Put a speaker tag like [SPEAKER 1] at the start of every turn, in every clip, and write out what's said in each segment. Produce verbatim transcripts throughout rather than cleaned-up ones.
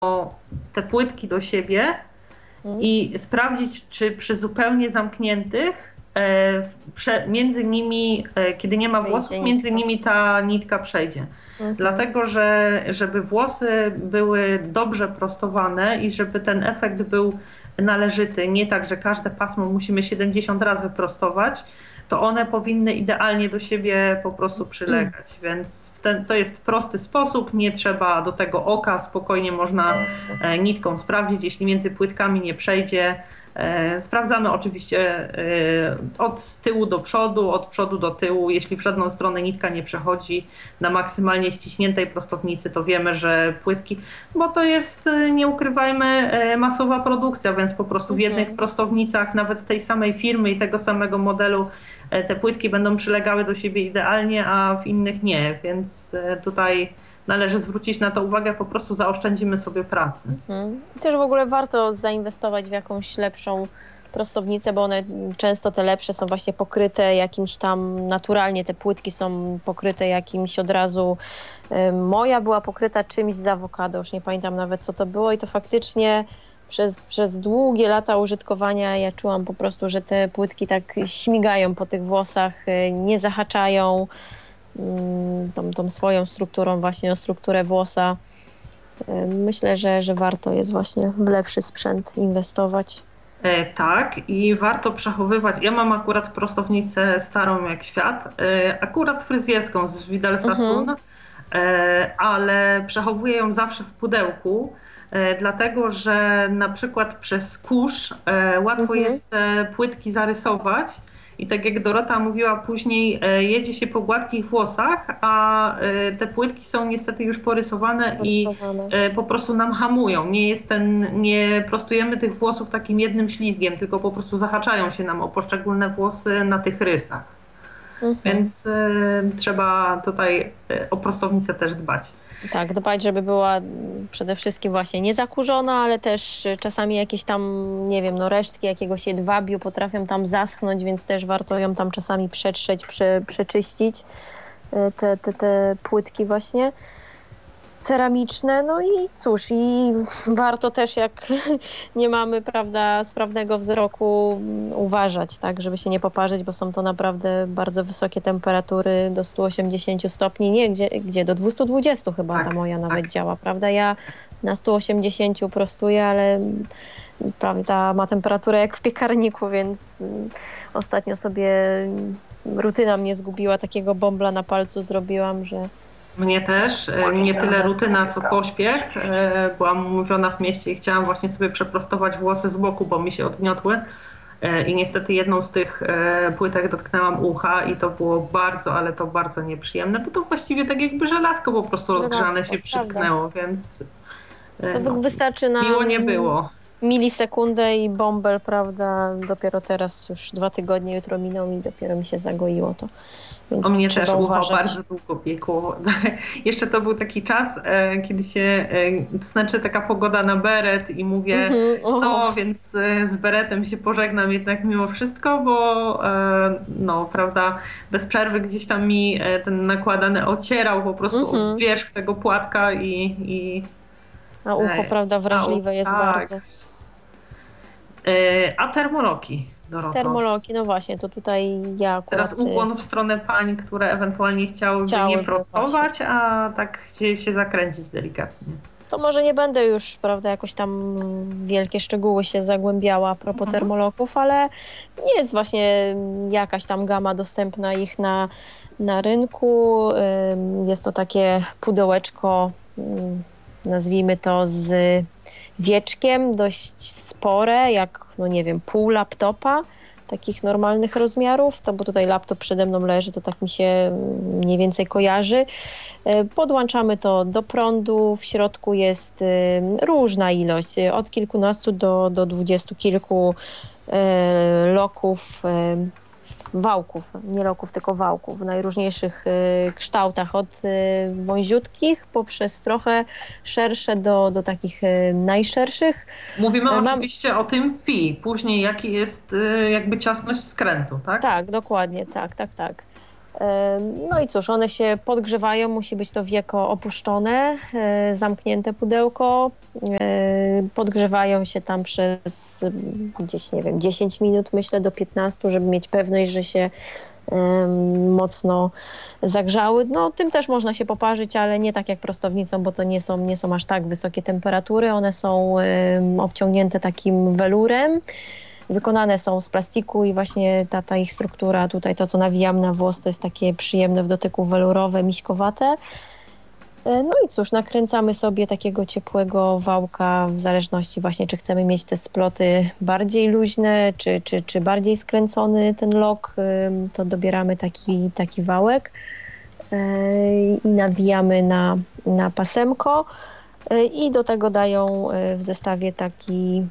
[SPEAKER 1] te płytki do siebie
[SPEAKER 2] Mhm.
[SPEAKER 1] i sprawdzić, czy przy zupełnie zamkniętych e, prze, między nimi, e, kiedy nie ma
[SPEAKER 2] Wyjdzie
[SPEAKER 1] włosów, między
[SPEAKER 2] nitka.
[SPEAKER 1] nimi ta nitka przejdzie.
[SPEAKER 2] Mhm.
[SPEAKER 1] Dlatego, że żeby włosy były dobrze prostowane i żeby ten efekt był należyty, nie tak, że każde pasmo musimy siedemdziesiąt razy prostować, to one powinny idealnie do siebie po prostu przylegać. Więc w ten, to jest prosty sposób, nie trzeba do tego oka, spokojnie można
[SPEAKER 2] Jasne.
[SPEAKER 1] e, nitką sprawdzić, jeśli między płytkami nie przejdzie. E, Sprawdzamy oczywiście e, od tyłu do przodu, od przodu do tyłu. Jeśli w żadną stronę nitka nie przechodzi na maksymalnie ściśniętej prostownicy, to wiemy, że płytki, bo to jest, e, nie ukrywajmy, e, masowa produkcja, więc po prostu w jednych
[SPEAKER 2] Mhm.
[SPEAKER 1] prostownicach, nawet tej samej firmy i tego samego modelu, e, te płytki będą przylegały do siebie idealnie, a w innych nie, więc e, tutaj należy zwrócić na to uwagę, po prostu zaoszczędzimy sobie pracy.
[SPEAKER 2] Mhm. I też w ogóle warto zainwestować w jakąś lepszą prostownicę, bo one często te lepsze są właśnie pokryte jakimś tam naturalnie, te płytki są pokryte jakimś od razu. y, Moja była pokryta czymś z awokado, już nie pamiętam nawet co to było i to faktycznie przez, przez długie lata użytkowania ja czułam po prostu, że te płytki tak śmigają po tych włosach, y, nie zahaczają mm, tą, tą swoją strukturą właśnie o strukturę włosa. Myślę, że, że warto jest właśnie w lepszy sprzęt inwestować.
[SPEAKER 1] E, Tak, i warto przechowywać. Ja mam akurat prostownicę starą jak świat, e, akurat fryzjerską z Vidal
[SPEAKER 2] Mhm,
[SPEAKER 1] Sassoon, e, ale przechowuję ją zawsze w pudełku, e, dlatego że na przykład przez kurz e, łatwo
[SPEAKER 2] mhm.
[SPEAKER 1] jest te płytki zarysować. I tak jak Dorota mówiła później, e, jedzie się po gładkich włosach, a e, te płytki są niestety już porysowane i
[SPEAKER 2] Narysowane.
[SPEAKER 1] e, po prostu nam hamują. Nie jest ten, nie prostujemy tych włosów takim jednym ślizgiem, tylko po prostu zahaczają się nam o poszczególne włosy na tych rysach.
[SPEAKER 2] Mhm.
[SPEAKER 1] Więc e, trzeba tutaj e, o prostownicę też dbać.
[SPEAKER 2] Tak, dbać, żeby była mm, przede wszystkim właśnie niezakurzona, ale też y, czasami jakieś tam, nie wiem, no resztki jakiegoś jedwabiu potrafią tam zaschnąć, więc też warto ją tam czasami przetrzeć, prze, przeczyścić, y, te, te, te płytki właśnie ceramiczne. No i cóż, i warto też jak nie mamy, prawda, sprawnego wzroku, mm, uważać, tak, żeby się nie poparzyć, bo są to naprawdę bardzo wysokie temperatury do stu osiemdziesięciu stopni, nie, gdzie, gdzie do dwustu dwudziestu chyba ta
[SPEAKER 1] Tak,
[SPEAKER 2] moja
[SPEAKER 1] tak.
[SPEAKER 2] nawet działa, prawda? Ja na stu osiemdziesięciu prostuję, ale mm, prawda, ma temperaturę jak w piekarniku, więc mm, ostatnio sobie mm, rutyna mnie zgubiła, takiego bąbla na palcu zrobiłam, że
[SPEAKER 1] Mnie też. E, Nie tyle rutyna, co pośpiech. E, Byłam umówiona w mieście i chciałam właśnie sobie przeprostować włosy z boku, bo mi się odgniotły. E, I niestety jedną z tych e, płytek dotknęłam ucha i to było bardzo, ale to bardzo nieprzyjemne, bo to właściwie tak jakby żelazko po prostu rozgrzane
[SPEAKER 2] żelazko,
[SPEAKER 1] się
[SPEAKER 2] prawda?
[SPEAKER 1] przytknęło, więc e,
[SPEAKER 2] To wy-
[SPEAKER 1] no,
[SPEAKER 2] wystarczy na
[SPEAKER 1] miło nie
[SPEAKER 2] mm,
[SPEAKER 1] było.
[SPEAKER 2] milisekundę i bąbel, prawda? Dopiero teraz już dwa tygodnie, jutro minął i dopiero mi się zagoiło to,
[SPEAKER 1] O
[SPEAKER 2] więc
[SPEAKER 1] mnie też
[SPEAKER 2] trzeba
[SPEAKER 1] ucho
[SPEAKER 2] uważać.
[SPEAKER 1] bardzo długo piekło. Jeszcze to był taki czas, e, kiedy się, e, to znaczy taka pogoda na beret i mówię,
[SPEAKER 2] Mhm, o,
[SPEAKER 1] no więc e, z beretem się pożegnam jednak mimo wszystko, bo e, no prawda, bez przerwy gdzieś tam mi e, ten nakładany ocierał po prostu od
[SPEAKER 2] mhm.
[SPEAKER 1] wierzch tego płatka i, i
[SPEAKER 2] A ucho,
[SPEAKER 1] e,
[SPEAKER 2] prawda,
[SPEAKER 1] a, u-
[SPEAKER 2] wrażliwe jest
[SPEAKER 1] tak.
[SPEAKER 2] bardzo.
[SPEAKER 1] E, a termoloki, Doroto?
[SPEAKER 2] Termologi, no właśnie, to tutaj ja
[SPEAKER 1] Teraz
[SPEAKER 2] akurat y,
[SPEAKER 1] ukłon w stronę pań, które ewentualnie chciałyby nie
[SPEAKER 2] chciałyby właśnie.
[SPEAKER 1] prostować, a tak gdzieś się zakręcić delikatnie.
[SPEAKER 2] To może nie będę już, prawda, jakoś tam w wielkie szczegóły się zagłębiała a propos
[SPEAKER 1] Mhm.
[SPEAKER 2] termoloków, ale nie jest właśnie jakaś tam gama dostępna ich na, na rynku. Ym, Jest to takie pudełeczko, ym, nazwijmy to z wieczkiem, dość spore, jak, no nie wiem, pół laptopa, takich normalnych rozmiarów, to bo tutaj laptop przede mną leży, to tak mi się mm, mniej więcej kojarzy. E, Podłączamy to do prądu, w środku jest e, różna ilość, e, od kilkunastu do, do dwudziestu kilku e, loków, e, wałków, nie loków, tylko wałków w najróżniejszych e, kształtach, od e, wąziutkich poprzez trochę szersze do, do takich e, najszerszych.
[SPEAKER 1] Mówimy
[SPEAKER 2] E, Mam,
[SPEAKER 1] oczywiście o tym fi, później jaki jest y, jakby ciasność skrętu, tak?
[SPEAKER 2] tak, dokładnie, tak, tak, tak. No i cóż, one się podgrzewają, musi być to wieko opuszczone, zamknięte pudełko. Podgrzewają się tam przez gdzieś, nie wiem, dziesięć minut, myślę, do piętnastu, żeby mieć pewność, że się mocno zagrzały. No, tym też można się poparzyć, ale nie tak jak prostownicą, bo to nie są, nie są aż tak wysokie temperatury. One są obciągnięte takim welurem. Wykonane są z plastiku i właśnie ta, ta ich struktura, tutaj to, co nawijam na włos, to jest takie przyjemne w dotyku welurowe, miśkowate. No i cóż, nakręcamy sobie takiego ciepłego wałka w zależności właśnie, czy chcemy mieć te sploty bardziej luźne, czy, czy, czy bardziej skręcony ten lok, to dobieramy taki, taki wałek i nawijamy na, na pasemko i do tego dają w zestawie taki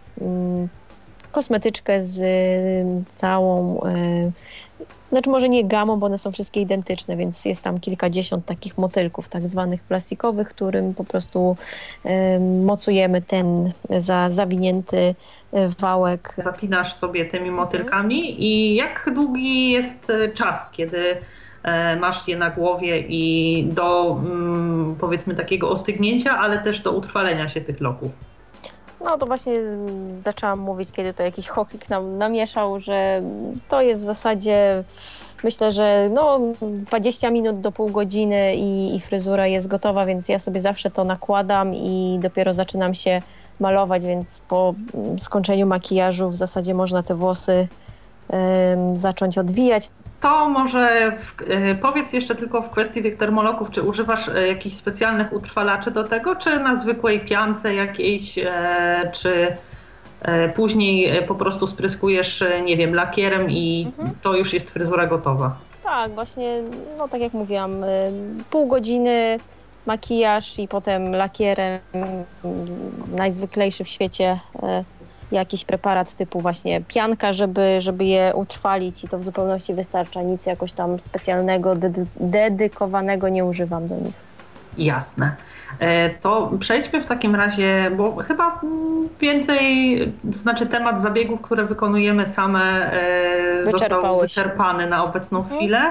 [SPEAKER 2] kosmetyczkę z całą, znaczy może nie gamą, bo one są wszystkie identyczne, więc jest tam kilkadziesiąt takich motylków tak zwanych plastikowych, którym po prostu mocujemy ten za, zawinięty wałek.
[SPEAKER 1] Zapinasz sobie tymi motylkami i jak długi jest czas, kiedy masz je na głowie i do powiedzmy takiego ostygnięcia, ale też do utrwalenia się tych loków?
[SPEAKER 2] No to właśnie zaczęłam mówić, kiedy to jakiś choklik nam namieszał, że to jest w zasadzie, myślę, że no dwadzieścia minut do pół godziny i, i fryzura jest gotowa, więc ja sobie zawsze to nakładam i dopiero zaczynam się malować, więc po skończeniu makijażu w zasadzie można te włosy um, zacząć odwijać.
[SPEAKER 1] To może w, powiedz jeszcze tylko w kwestii tych termoloków, czy używasz jakichś specjalnych utrwalaczy do tego, czy na zwykłej piance jakiejś, czy później po prostu spryskujesz, nie wiem, lakierem i mhm. to już jest fryzura gotowa?
[SPEAKER 2] Tak, właśnie, no tak jak mówiłam, pół godziny makijaż i potem lakierem, najzwyklejszy w świecie jakiś preparat typu właśnie pianka, żeby, żeby je utrwalić i to w zupełności wystarcza. Nic jakoś tam specjalnego, dedy- dedykowanego nie używam do nich.
[SPEAKER 1] Jasne. To przejdźmy w takim razie, bo chyba więcej, to znaczy temat zabiegów, które wykonujemy same, został wyczerpany na obecną mhm. chwilę.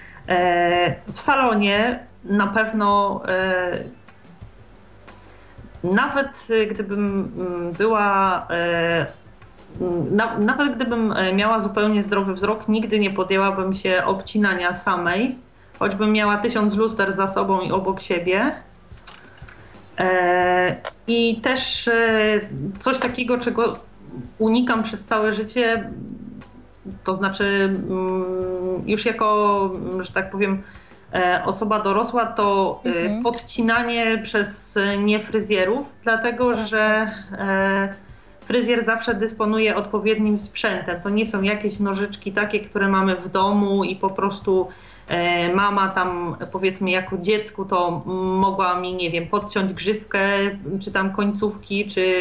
[SPEAKER 1] W salonie na pewno nawet gdybym była, na, nawet gdybym miała zupełnie zdrowy wzrok, nigdy nie podjęłabym się obcinania samej, choćbym miała tysiąc luster za sobą i obok siebie. I też coś takiego, czego unikam przez całe życie, to znaczy już jako, że tak powiem, osoba dorosła, to mhm. podcinanie przez niefryzjerów, dlatego że fryzjer zawsze dysponuje odpowiednim sprzętem. To nie są jakieś nożyczki takie, które mamy w domu i po prostu mama tam, powiedzmy, jako dziecku to mogła mi, nie wiem, podciąć grzywkę, czy tam końcówki, czy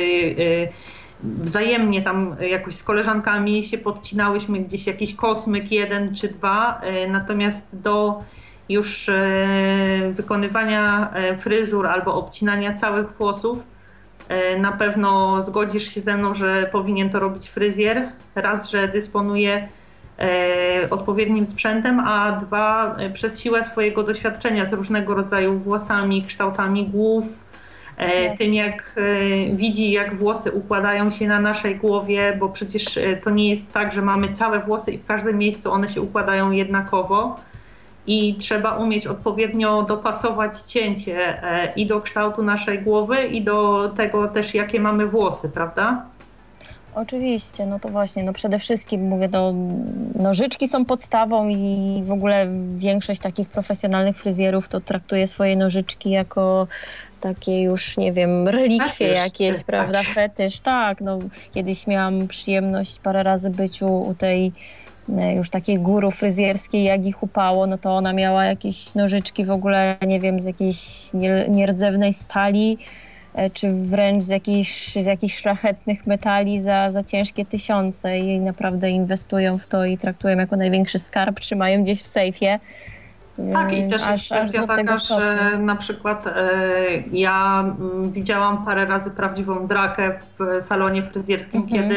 [SPEAKER 1] wzajemnie tam jakoś z koleżankami się podcinałyśmy gdzieś jakiś kosmyk jeden czy dwa, natomiast do już wykonywania fryzur albo obcinania całych włosów na pewno zgodzisz się ze mną, że powinien to robić fryzjer. Raz, że dysponuje odpowiednim sprzętem, a dwa, przez siłę swojego doświadczenia z różnego rodzaju włosami, kształtami głów, yes. tym jak widzi, jak włosy układają się na naszej głowie, bo przecież to nie jest tak, że mamy całe włosy i w każdym miejscu one się układają jednakowo i trzeba umieć odpowiednio dopasować cięcie i do kształtu naszej głowy i do tego też, jakie mamy włosy, prawda?
[SPEAKER 2] Oczywiście, no to właśnie, no przede wszystkim mówię, to nożyczki są podstawą i w ogóle większość takich profesjonalnych fryzjerów to traktuje swoje nożyczki jako takie już, nie wiem, relikwie fetysz, jakieś, prawda, fetysz, tak, no kiedyś miałam przyjemność parę razy być u, u tej już takiej guru fryzjerskiej, jak ich upało, no to ona miała jakieś nożyczki w ogóle, nie wiem, z jakiejś nierdzewnej stali, czy wręcz z jakichś, z jakichś szlachetnych metali za, za ciężkie tysiące i naprawdę inwestują w to i traktują jako największy skarb, trzymają gdzieś w sejfie.
[SPEAKER 1] Tak, i też aż, jest kwestia taka, że na przykład e, ja m, widziałam parę razy prawdziwą drakę w salonie fryzjerskim, mhm. kiedy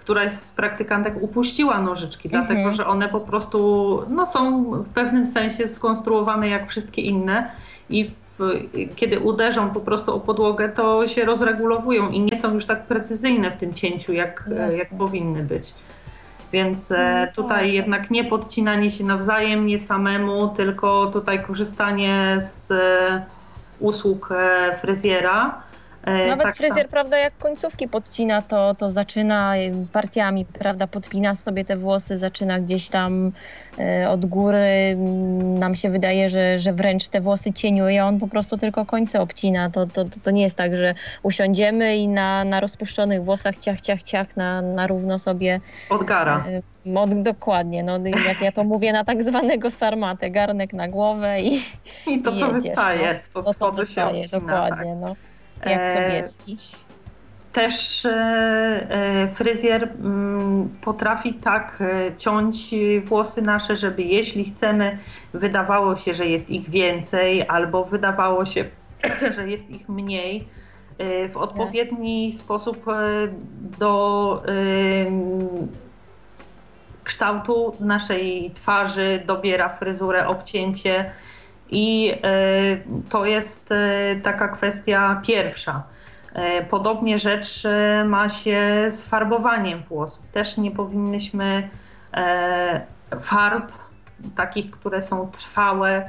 [SPEAKER 1] któraś z praktykantek upuściła nożyczki,
[SPEAKER 2] Mhm.
[SPEAKER 1] dlatego że one po prostu no, są w pewnym sensie skonstruowane jak wszystkie inne i w, kiedy uderzą po prostu o podłogę, to się rozregulowują i nie są już tak precyzyjne w tym cięciu, jak,
[SPEAKER 2] Jasne.
[SPEAKER 1] jak powinny być. Więc e,
[SPEAKER 2] No
[SPEAKER 1] tutaj
[SPEAKER 2] tak.
[SPEAKER 1] jednak nie podcinanie się nawzajem, nie samemu, tylko tutaj korzystanie z e, usług e, fryzjera. E,
[SPEAKER 2] Nawet
[SPEAKER 1] tak
[SPEAKER 2] fryzjer,
[SPEAKER 1] sam-
[SPEAKER 2] prawda, jak końcówki podcina, to, to zaczyna partiami, prawda, podpina sobie te włosy, zaczyna gdzieś tam e, od góry. Mm, Nam się wydaje, że, że wręcz te włosy cieniuje, on po prostu tylko końce obcina. To, to, to nie jest tak, że usiądziemy i na, na rozpuszczonych włosach ciach, ciach, ciach, na, na równo sobie
[SPEAKER 1] Odgara.
[SPEAKER 2] e, mod, dokładnie, no jak ja to mówię, na tak zwanego sarmatę, garnek na głowę i,
[SPEAKER 1] I to,
[SPEAKER 2] i
[SPEAKER 1] co
[SPEAKER 2] jedziesz,
[SPEAKER 1] wystaje
[SPEAKER 2] no.
[SPEAKER 1] spod
[SPEAKER 2] To, co
[SPEAKER 1] spodu się
[SPEAKER 2] wystaje,
[SPEAKER 1] obcina.
[SPEAKER 2] dokładnie, no. Jak
[SPEAKER 1] E,
[SPEAKER 2] Sobieski.
[SPEAKER 1] Też e, e, fryzjer mm, potrafi tak e, ciąć włosy nasze, żeby jeśli chcemy, wydawało się, że jest ich więcej, albo wydawało się, że jest ich mniej, e, w odpowiedni sposób e, do e, kształtu naszej twarzy dobiera fryzurę, obcięcie i e, to jest e, taka kwestia pierwsza. E, Podobnie rzecz e, ma się z farbowaniem włosów. Też nie powinnyśmy e, farb takich, które są trwałe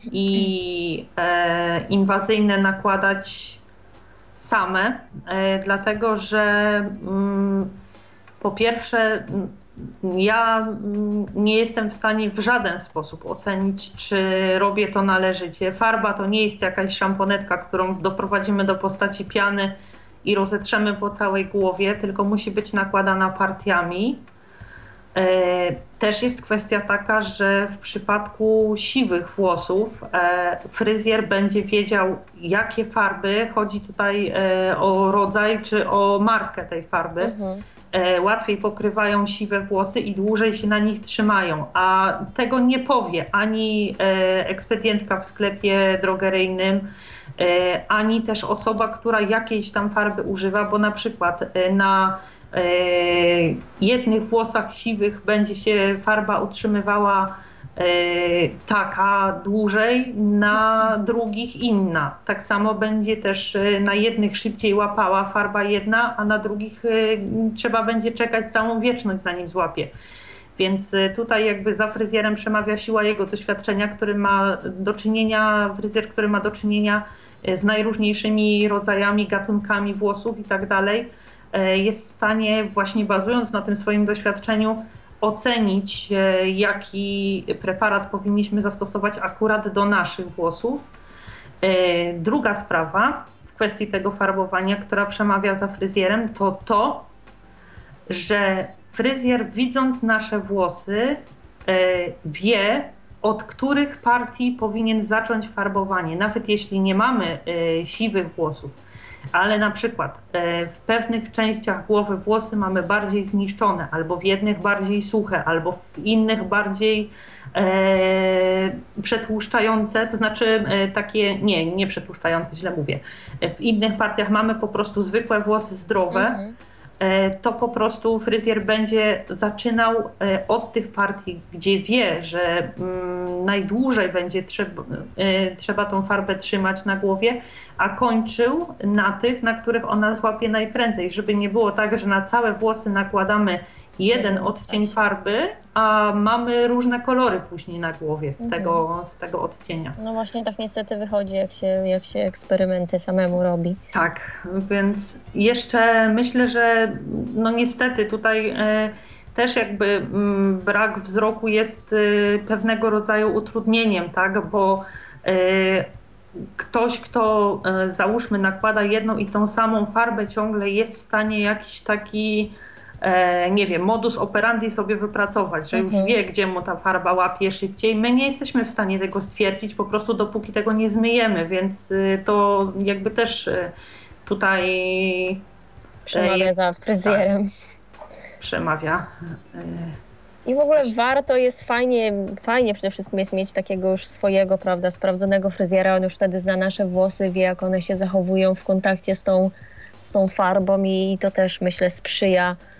[SPEAKER 1] i e, inwazyjne nakładać same, e, dlatego że mm, po pierwsze ja mm, nie jestem w stanie w żaden sposób ocenić, czy robię to należycie. Farba to nie jest jakaś szamponetka, którą doprowadzimy do postaci piany i rozetrzemy po całej głowie, tylko musi być nakładana partiami. E, Też jest kwestia taka, że w przypadku siwych włosów e, fryzjer będzie wiedział, jakie farby, chodzi tutaj e, o rodzaj czy o markę tej farby.
[SPEAKER 2] Mhm.
[SPEAKER 1] E, łatwiej pokrywają siwe włosy i dłużej się na nich trzymają, a tego nie powie ani e, ekspedientka w sklepie drogeryjnym, e, ani też osoba, która jakiejś tam farby używa, bo na przykład e, na e, jednych włosach siwych będzie się farba utrzymywała e, taka dłużej, na drugich inna. Tak samo będzie też e, na jednych szybciej łapała farba jedna, a na drugich e, trzeba będzie czekać całą wieczność, zanim złapie. Więc e, tutaj jakby za fryzjerem przemawia siła jego doświadczenia, który ma do czynienia, fryzjer, który ma do czynienia e, z najróżniejszymi rodzajami, gatunkami włosów i tak dalej, e, jest w stanie właśnie bazując na tym swoim doświadczeniu ocenić, e, jaki preparat powinniśmy zastosować akurat do naszych włosów. E, Druga sprawa w kwestii tego farbowania, która przemawia za fryzjerem, to to, że fryzjer widząc nasze włosy e, wie, od których partii powinien zacząć farbowanie. Nawet jeśli nie mamy e, siwych włosów, ale na przykład e, w pewnych częściach głowy włosy mamy bardziej zniszczone, albo w jednych bardziej suche, albo w innych bardziej e, przetłuszczające, to znaczy e, takie, nie, nie przetłuszczające, źle mówię. E, w innych partiach mamy po prostu zwykłe włosy zdrowe,
[SPEAKER 2] Mhm.
[SPEAKER 1] e, to po prostu fryzjer będzie zaczynał e, od tych partii, gdzie wie, że mm, najdłużej będzie trzeba, e, trzeba tą farbę trzymać na głowie, a kończył na tych, na których ona złapie najprędzej, żeby nie było tak, że na całe włosy nakładamy jeden
[SPEAKER 2] Jeden
[SPEAKER 1] odcień
[SPEAKER 2] odcień.
[SPEAKER 1] farby, a mamy różne kolory później na głowie z,
[SPEAKER 2] Mhm.
[SPEAKER 1] tego, z tego odcienia.
[SPEAKER 2] No właśnie tak niestety wychodzi, jak się, jak się eksperymenty samemu robi.
[SPEAKER 1] Tak, więc jeszcze myślę, że no niestety tutaj e, też jakby mm, brak wzroku jest e, pewnego rodzaju utrudnieniem, tak, bo e, ktoś, kto e, załóżmy nakłada jedną i tą samą farbę ciągle jest w stanie jakiś taki e, nie wiem, modus operandi sobie wypracować, że już
[SPEAKER 2] Mhm.
[SPEAKER 1] wie, gdzie mu ta farba łapie szybciej. My nie jesteśmy w stanie tego stwierdzić, po prostu dopóki tego nie zmyjemy, więc y, to jakby też y, tutaj
[SPEAKER 2] Przemawia
[SPEAKER 1] jest-
[SPEAKER 2] za fryzjerem.
[SPEAKER 1] przemawia. Y,
[SPEAKER 2] I w ogóle warto jest fajnie, fajnie przede wszystkim jest mieć takiego już swojego, prawda, sprawdzonego fryzjera. On już wtedy zna nasze włosy, wie jak one się zachowują w kontakcie z tą, z tą farbą i to też myślę sprzyja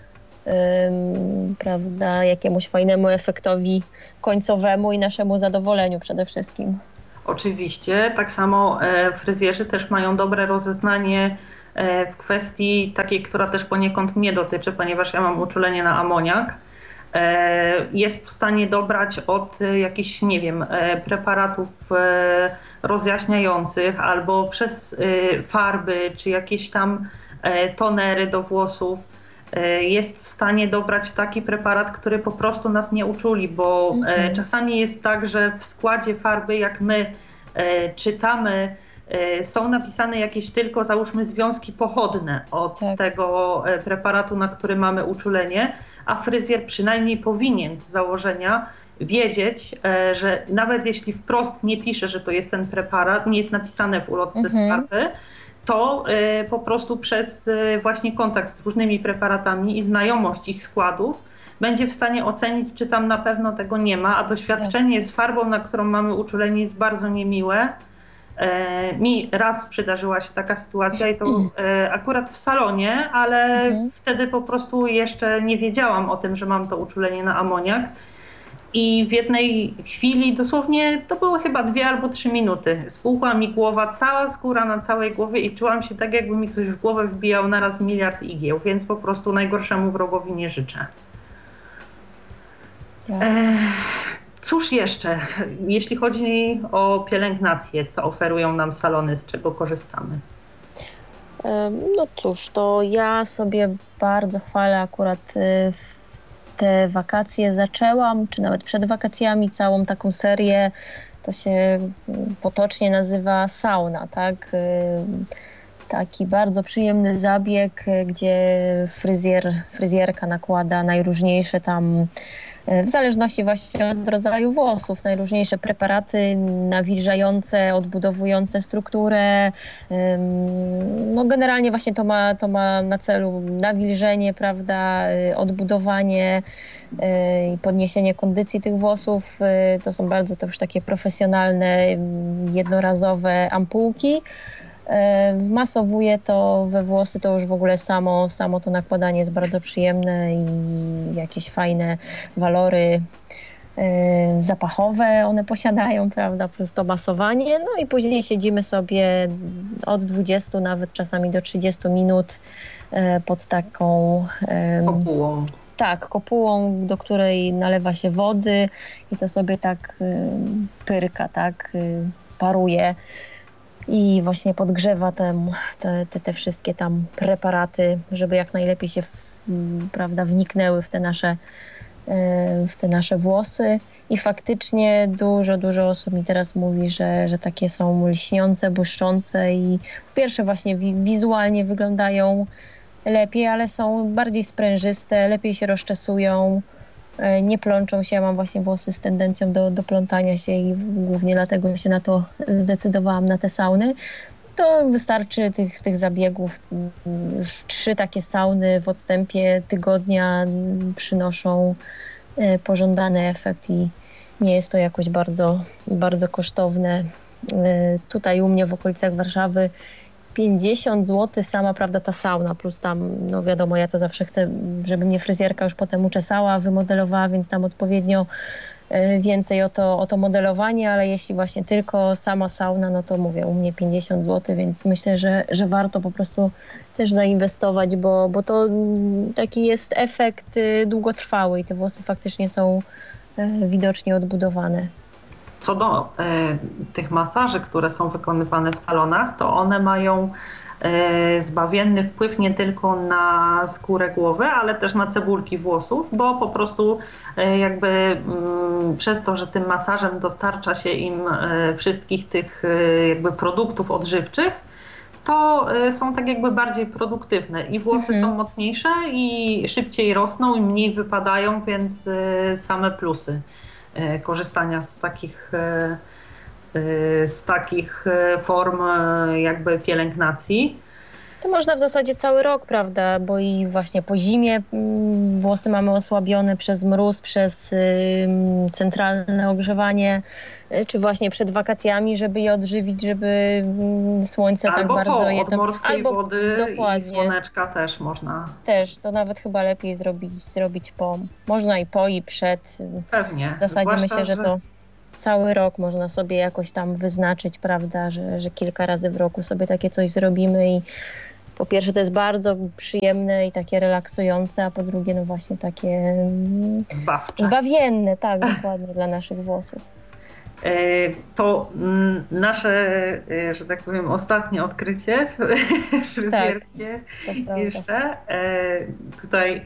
[SPEAKER 2] ym, prawda, jakiemuś fajnemu efektowi końcowemu i naszemu zadowoleniu przede wszystkim.
[SPEAKER 1] Oczywiście, tak samo e, fryzjerzy też mają dobre rozeznanie e, w kwestii takiej, która też poniekąd mnie dotyczy, ponieważ ja mam uczulenie na amoniak. E, jest w stanie dobrać od e, jakichś, nie wiem, e, preparatów e, rozjaśniających albo przez e, farby czy jakieś tam e, tonery do włosów. E, jest w stanie dobrać taki preparat, który po prostu nas nie uczuli, bo mhm. czasami jest tak, że w składzie farby, jak my e, czytamy, e, są napisane jakieś tylko, załóżmy, związki pochodne od tak. tego e, preparatu, na który mamy uczulenie, a fryzjer przynajmniej powinien z założenia wiedzieć, e, że nawet jeśli wprost nie pisze, że to jest ten preparat, nie jest napisane w ulotce mhm. z farby, to y, po prostu przez y, właśnie kontakt z różnymi preparatami i znajomość ich składów będzie w stanie ocenić, czy tam na pewno tego nie ma, a doświadczenie yes. z farbą, na którą mamy uczulenie, jest bardzo niemiłe. E, mi raz przydarzyła się taka sytuacja i to e, akurat w salonie, ale mhm. wtedy po prostu jeszcze nie wiedziałam o tym, że mam to uczulenie na amoniak. I w jednej chwili, dosłownie to było chyba dwie albo trzy minuty, spuchła mi głowa, cała skóra na całej głowie i czułam się tak, jakby mi ktoś w głowę wbijał naraz miliard igieł, więc po prostu najgorszemu wrogowi nie życzę. Yes. Cóż jeszcze, jeśli chodzi o pielęgnację, co oferują nam salony, z czego korzystamy?
[SPEAKER 2] No cóż, to ja sobie bardzo chwalę akurat w te wakacje zaczęłam, czy nawet przed wakacjami, całą taką serię, to się potocznie nazywa sauna, tak? Taki bardzo przyjemny zabieg, gdzie fryzjer, fryzjerka nakłada najróżniejsze tam, w zależności właśnie od rodzaju włosów, najróżniejsze preparaty nawilżające, odbudowujące strukturę. No generalnie właśnie to ma, to ma na celu nawilżenie, prawda, odbudowanie i podniesienie kondycji tych włosów. To są bardzo to już takie profesjonalne, jednorazowe ampułki. Masowuje to we włosy, to już w ogóle samo, samo to nakładanie jest bardzo przyjemne i jakieś fajne walory zapachowe one posiadają, prawda, plus to masowanie. No i później siedzimy sobie od dwudziestu nawet czasami do trzydziestu minut pod taką
[SPEAKER 1] kopułą.
[SPEAKER 2] Tak, kopułą, do której nalewa się wody i to sobie tak pyrka, tak, paruje. I właśnie podgrzewa te, te, te wszystkie tam preparaty, żeby jak najlepiej się, prawda, wniknęły w te nasze, w te nasze włosy. I faktycznie dużo, dużo osób mi teraz mówi, że, że takie są lśniące, błyszczące i po pierwsze właśnie wizualnie wyglądają lepiej, ale są bardziej sprężyste, lepiej się rozczesują. Nie plączą się, ja mam właśnie włosy z tendencją do, do plątania się i głównie dlatego się na to zdecydowałam, na te sauny. To wystarczy tych, tych zabiegów. Już trzy takie sauny w odstępie tygodnia przynoszą pożądany efekt i nie jest to jakoś bardzo, bardzo kosztowne. Tutaj u mnie w okolicach Warszawy pięćdziesiąt złotych sama, prawda, ta sauna, plus tam, no wiadomo, ja to zawsze chcę, żeby mnie fryzjerka już potem uczesała, wymodelowała, więc tam odpowiednio więcej o to, o to modelowanie, ale jeśli właśnie tylko sama sauna, no to mówię, u mnie pięćdziesiąt złotych, więc myślę, że, że warto po prostu też zainwestować, bo, bo to taki jest efekt długotrwały i te włosy faktycznie są widocznie odbudowane.
[SPEAKER 1] Co do y, tych masaży, które są wykonywane w salonach, to one mają y, zbawienny wpływ nie tylko na skórę głowy, ale też na cebulki włosów, bo po prostu y, jakby y, przez to, że tym masażem dostarcza się im y, wszystkich tych y, jakby produktów odżywczych, to y, są tak jakby bardziej produktywne i włosy mhm. są mocniejsze i szybciej rosną i mniej wypadają, więc y, same plusy korzystania z takich, z takich form jakby pielęgnacji.
[SPEAKER 2] To można w zasadzie cały rok, prawda, bo i właśnie po zimie włosy mamy osłabione przez mróz, przez centralne ogrzewanie, czy właśnie przed wakacjami, żeby je odżywić, żeby słońce
[SPEAKER 1] albo
[SPEAKER 2] tak bardzo
[SPEAKER 1] po,
[SPEAKER 2] je
[SPEAKER 1] od
[SPEAKER 2] tam...
[SPEAKER 1] morskiej
[SPEAKER 2] Albo
[SPEAKER 1] wody
[SPEAKER 2] dokładnie.
[SPEAKER 1] i słoneczka też można.
[SPEAKER 2] Też, to nawet chyba lepiej zrobić, zrobić po. Można i po, i przed.
[SPEAKER 1] Pewnie.
[SPEAKER 2] W zasadzie
[SPEAKER 1] Zwłaszcza,
[SPEAKER 2] myślę, że, że to cały rok można sobie jakoś tam wyznaczyć, prawda, że, że kilka razy w roku sobie takie coś zrobimy i po pierwsze to jest bardzo przyjemne i takie relaksujące, a po drugie no właśnie takie
[SPEAKER 1] zbawcze.
[SPEAKER 2] Zbawienne, tak, dokładnie dla naszych włosów.
[SPEAKER 1] To nasze, że tak powiem, ostatnie odkrycie fryzjerskie tak, jeszcze. Tutaj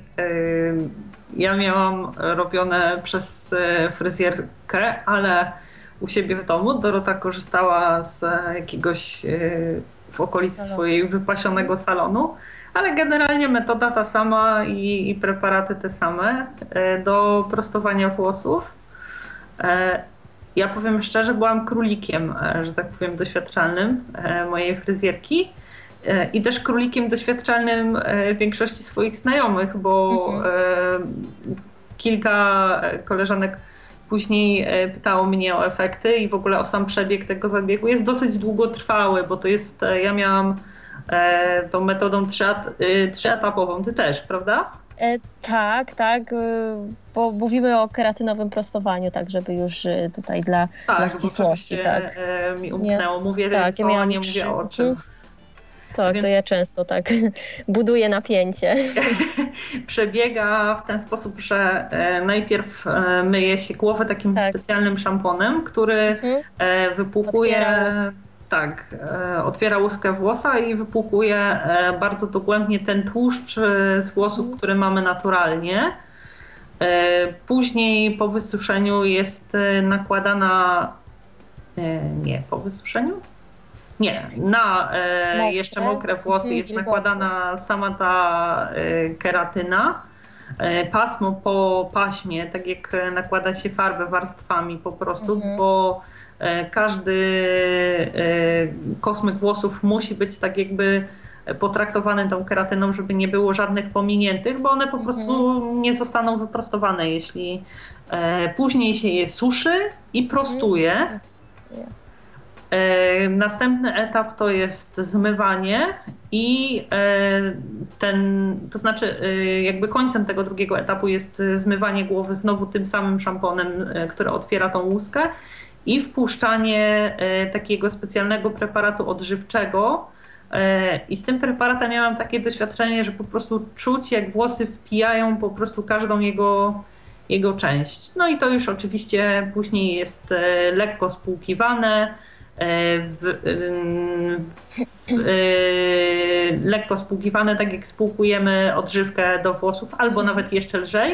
[SPEAKER 1] ja miałam robione przez fryzjerkę, ale u siebie w domu. Dorota korzystała z jakiegoś w okolicy Salon. swojej wypasionego salonu, ale generalnie metoda ta sama i, i preparaty te same do prostowania włosów. Ja powiem szczerze, byłam królikiem, że tak powiem, doświadczalnym mojej fryzjerki i też królikiem doświadczalnym większości swoich znajomych, bo mhm. kilka koleżanek później pytało mnie o efekty i w ogóle o sam przebieg tego zabiegu. Jest dosyć długotrwały, bo to jest, ja miałam tą metodą trzyetapową, ty też, prawda?
[SPEAKER 2] E, tak, tak, bo mówimy o keratynowym prostowaniu, tak, żeby już tutaj dla,
[SPEAKER 1] tak,
[SPEAKER 2] dla ścisłości.
[SPEAKER 1] Bo
[SPEAKER 2] tak,
[SPEAKER 1] mi umknęło, mówię
[SPEAKER 2] tak,
[SPEAKER 1] co,
[SPEAKER 2] ja miałam
[SPEAKER 1] nie mówię o czym.
[SPEAKER 2] Tak, Więc... to ja często tak buduję napięcie.
[SPEAKER 1] Przebiega w ten sposób, że najpierw myje się głowę takim tak. specjalnym szamponem, który mhm. wypłukuje... Tak, otwiera łuskę włosa i wypłukuje bardzo dogłębnie ten tłuszcz z włosów, mm. który mamy naturalnie. Później po wysuszeniu jest nakładana... Nie, po wysuszeniu? Nie, na mokre. jeszcze mokre włosy mm, jest nakładana sama ta keratyna. Pasmo po paśmie, tak jak nakłada się farbę warstwami po prostu, mm. bo każdy kosmyk włosów musi być tak jakby potraktowany tą keratyną, żeby nie było żadnych pominiętych, bo one po mhm. prostu nie zostaną wyprostowane, jeśli później się je suszy i prostuje. Mhm. Następny etap to jest zmywanie i ten, to znaczy jakby końcem tego drugiego etapu jest zmywanie głowy znowu tym samym szamponem, który otwiera tą łuskę i wpuszczanie takiego specjalnego preparatu odżywczego. I z tym preparatem miałam takie doświadczenie, że po prostu czuć, jak włosy wpijają po prostu każdą jego, jego część. No i to już oczywiście później jest lekko spłukiwane, w, w, w, lekko spłukiwane, tak jak spłukujemy odżywkę do włosów, albo nawet jeszcze lżej.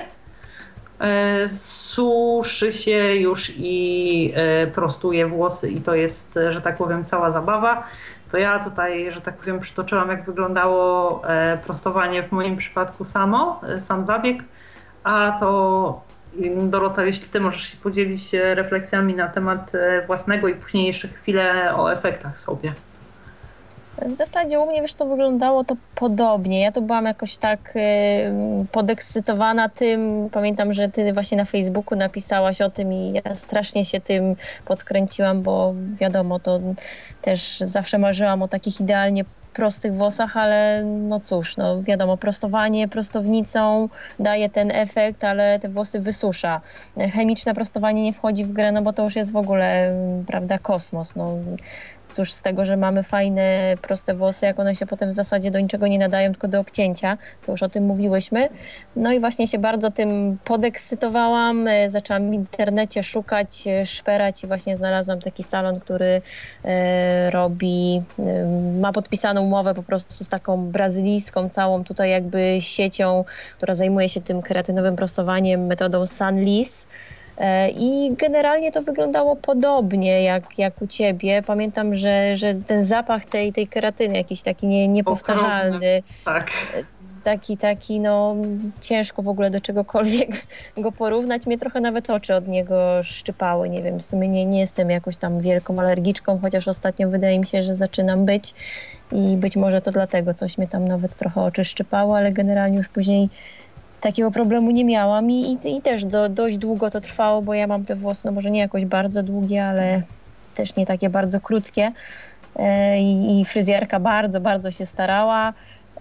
[SPEAKER 1] Suszy się już i prostuje włosy i to jest, że tak powiem, cała zabawa. To ja tutaj, że tak powiem, przytoczyłam, jak wyglądało prostowanie w moim przypadku samo, sam zabieg, a to Dorota, jeśli ty możesz się podzielić refleksjami na temat własnego i później jeszcze chwilę o efektach sobie.
[SPEAKER 2] W zasadzie u mnie, wiesz co, wyglądało to podobnie. Ja to byłam jakoś tak y, podekscytowana tym. Pamiętam, że ty właśnie na Facebooku napisałaś o tym i ja strasznie się tym podkręciłam, bo wiadomo, to też zawsze marzyłam o takich idealnie prostych włosach, ale no cóż, no wiadomo, prostowanie prostownicą daje ten efekt, ale te włosy wysusza. Chemiczne prostowanie nie wchodzi w grę, no bo to już jest w ogóle, prawda, kosmos. No. Cóż z tego, że mamy fajne, proste włosy, jak one się potem w zasadzie do niczego nie nadają, tylko do obcięcia. To już o tym mówiłyśmy. No i właśnie się bardzo tym podekscytowałam. Zaczęłam w internecie szukać, szperać i właśnie znalazłam taki salon, który e, robi, e, ma podpisaną umowę po prostu z taką brazylijską całą tutaj jakby siecią, która zajmuje się tym keratynowym prostowaniem metodą Sunlis. I generalnie to wyglądało podobnie jak, jak u ciebie. Pamiętam, że, że ten zapach tej, tej keratyny jakiś taki nie, niepowtarzalny.
[SPEAKER 1] Tak.
[SPEAKER 2] Taki, taki, no ciężko w ogóle do czegokolwiek go porównać. Mnie trochę nawet oczy od niego szczypały. Nie wiem, w sumie nie, nie jestem jakąś tam wielką alergiczką, chociaż ostatnio wydaje mi się, że zaczynam być i być może to dlatego coś mnie tam nawet trochę oczy szczypało, ale generalnie już później takiego problemu nie miałam i, i, i też do, dość długo to trwało, bo ja mam te włosy, no może nie jakoś bardzo długie, ale też nie takie bardzo krótkie. I, i fryzjerka bardzo, bardzo się starała.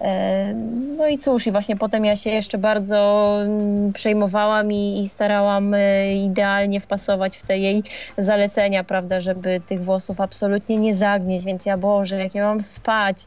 [SPEAKER 2] No i cóż, i właśnie potem ja się jeszcze bardzo przejmowałam i, i starałam idealnie wpasować w te jej zalecenia, prawda, żeby tych włosów absolutnie nie zagnieść, więc ja, Boże, jak ja mam spać,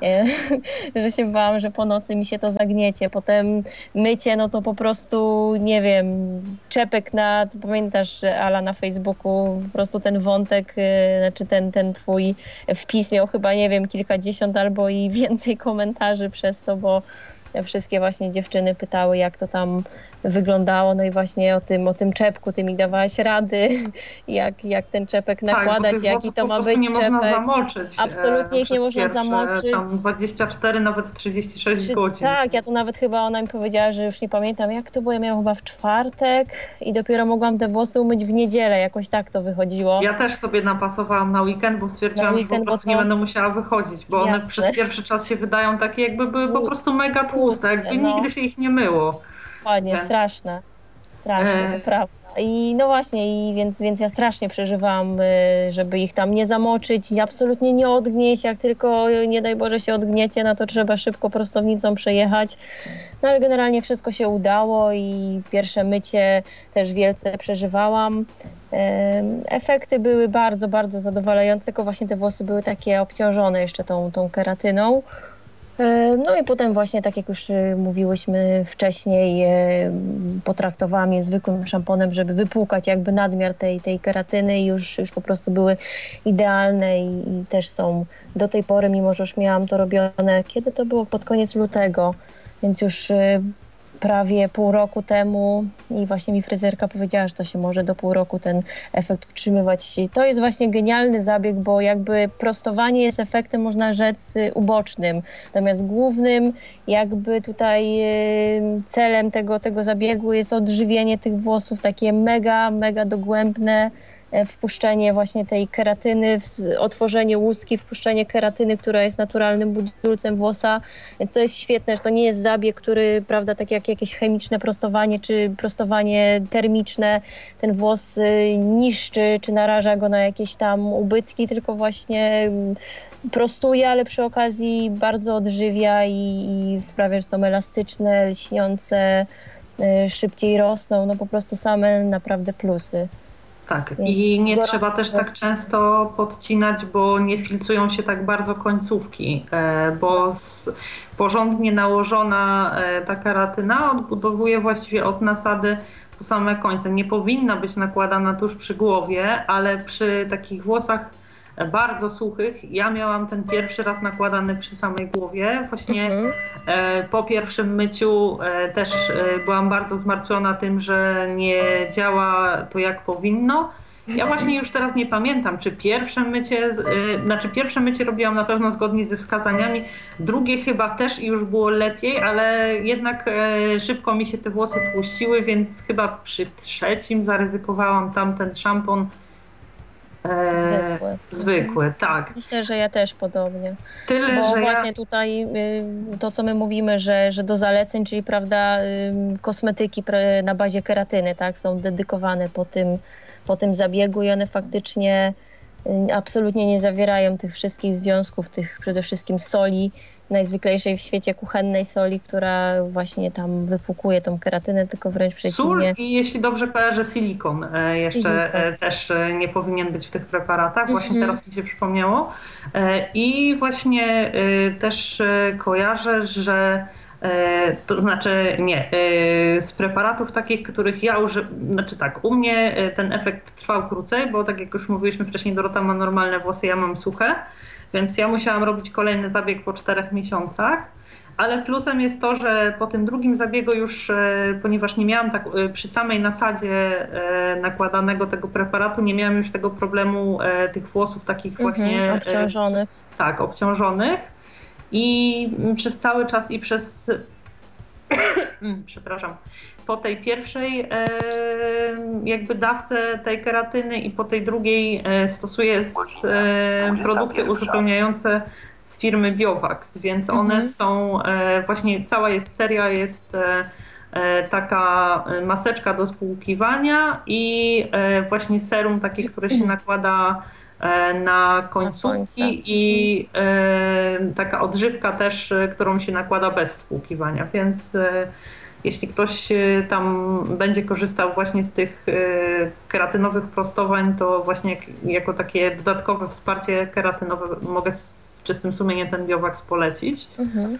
[SPEAKER 2] że się bałam, że po nocy mi się to zagniecie. Potem mycie, no to po prostu, nie wiem, czepek na, pamiętasz, Ala, na Facebooku, po prostu ten wątek, znaczy ten, ten twój wpis miał chyba, nie wiem, kilkadziesiąt albo i więcej komentarzy przez to, bo wszystkie właśnie dziewczyny pytały, jak to tam wyglądało, no i właśnie o tym, o tym czepku, ty mi dawałaś rady, jak, jak ten czepek nakładać,
[SPEAKER 1] tak,
[SPEAKER 2] jaki to ma być
[SPEAKER 1] nie
[SPEAKER 2] czepek.
[SPEAKER 1] Można zamoczyć,
[SPEAKER 2] absolutnie ich nie można
[SPEAKER 1] pierwsze,
[SPEAKER 2] zamoczyć.
[SPEAKER 1] Tam dwadzieścia cztery, nawet trzydzieści sześć
[SPEAKER 2] Czy,
[SPEAKER 1] godzin.
[SPEAKER 2] Tak, ja to nawet chyba ona mi powiedziała, że już nie pamiętam jak to było, ja miałam chyba w czwartek i dopiero mogłam te włosy umyć w niedzielę, jakoś tak to wychodziło.
[SPEAKER 1] Ja też sobie napasowałam na weekend, bo stwierdziłam, weekend, że po prostu to... nie będę musiała wychodzić, bo Jasne. one przez pierwszy czas się wydają takie, jakby były po prostu mega tłuste, jakby no. nigdy się ich nie myło.
[SPEAKER 2] Dokładnie, Więc... straszne. Straszne, to prawda. I no właśnie, i więc, więc ja strasznie przeżywałam, żeby ich tam nie zamoczyć i absolutnie nie odgnieść. Jak tylko, nie daj Boże, się odgniecie, no to trzeba szybko prostownicą przejechać. No ale generalnie wszystko się udało i pierwsze mycie też wielce przeżywałam. Efekty były bardzo, bardzo zadowalające, tylko właśnie te włosy były takie obciążone jeszcze tą, tą keratyną. No i potem właśnie, tak jak już mówiłyśmy wcześniej, potraktowałam je zwykłym szamponem, żeby wypłukać jakby nadmiar tej, tej keratyny i już, już po prostu były idealne i, i też są do tej pory, mimo że już miałam to robione, kiedy to było? Pod koniec lutego, więc już prawie pół roku temu i właśnie mi fryzjerka powiedziała, że to się może do pół roku ten efekt utrzymywać. I to jest właśnie genialny zabieg, bo jakby prostowanie jest efektem, można rzec, ubocznym. Natomiast głównym jakby tutaj celem tego, tego zabiegu jest odżywienie tych włosów, takie mega, mega dogłębne, wpuszczenie właśnie tej keratyny, otworzenie łuski, wpuszczenie keratyny, która jest naturalnym budulcem włosa. Więc to jest świetne, że to nie jest zabieg, który, prawda, tak jak jakieś chemiczne prostowanie czy prostowanie termiczne, ten włos niszczy czy naraża go na jakieś tam ubytki, tylko właśnie prostuje, ale przy okazji bardzo odżywia i, i sprawia, że są elastyczne, lśniące, szybciej rosną, no po prostu same naprawdę plusy.
[SPEAKER 1] Tak, Więc i nie gorąco. Trzeba też tak często podcinać, bo nie filcują się tak bardzo końcówki, bo porządnie nałożona ta keratyna odbudowuje właściwie od nasady po same końce. Nie powinna być nakładana tuż przy głowie, ale przy takich włosach bardzo suchych. Ja miałam ten pierwszy raz nakładany przy samej głowie. Właśnie mhm. e, po pierwszym myciu e, też e, byłam bardzo zmartwiona tym, że nie działa to jak powinno. Ja właśnie już teraz nie pamiętam, czy pierwsze mycie, e, znaczy pierwsze mycie robiłam na pewno zgodnie ze wskazaniami, drugie chyba też już było lepiej, ale jednak e, szybko mi się te włosy tłuściły, więc chyba przy trzecim zaryzykowałam tamten szampon.
[SPEAKER 2] Zwykły.
[SPEAKER 1] Zwykły, tak.
[SPEAKER 2] Myślę, że ja też podobnie.
[SPEAKER 1] Tyle,
[SPEAKER 2] Bo
[SPEAKER 1] że
[SPEAKER 2] właśnie
[SPEAKER 1] ja...
[SPEAKER 2] tutaj to, co my mówimy, że, że do zaleceń, czyli prawda, kosmetyki na bazie keratyny, tak, są dedykowane po tym, po tym zabiegu i one faktycznie absolutnie nie zawierają tych wszystkich związków, tych przede wszystkim soli, najzwyklejszej w świecie kuchennej soli, która właśnie tam wypłukuje tą keratynę, tylko wręcz przeciwnie.
[SPEAKER 1] Sól i jeśli dobrze kojarzę, silikon jeszcze silikon. też nie powinien być w tych preparatach. Właśnie mm-hmm. teraz mi się przypomniało. I właśnie też kojarzę, że to znaczy nie, z preparatów takich, których ja używam, znaczy tak, u mnie ten efekt trwał krócej, bo tak jak już mówiliśmy wcześniej, Dorota ma normalne włosy, ja mam suche. Więc ja musiałam robić kolejny zabieg po czterech miesiącach, ale plusem jest to, że po tym drugim zabiegu już, ponieważ nie miałam tak przy samej nasadzie nakładanego tego preparatu, nie miałam już tego problemu tych włosów takich właśnie
[SPEAKER 2] mhm, obciążonych.
[SPEAKER 1] Tak, obciążonych i przez cały czas i przez przepraszam, po tej pierwszej jakby dawce tej keratyny i po tej drugiej stosuję produkty uzupełniające z firmy Biovax, więc one mhm. są, właśnie cała jest seria jest taka maseczka do spłukiwania i właśnie serum takie, które się nakłada na końcówki
[SPEAKER 2] na
[SPEAKER 1] i taka odżywka też, którą się nakłada bez spłukiwania, więc jeśli ktoś tam będzie korzystał właśnie z tych keratynowych prostowań, to właśnie jako takie dodatkowe wsparcie keratynowe mogę z czystym sumieniem ten Biowax polecić. Mhm.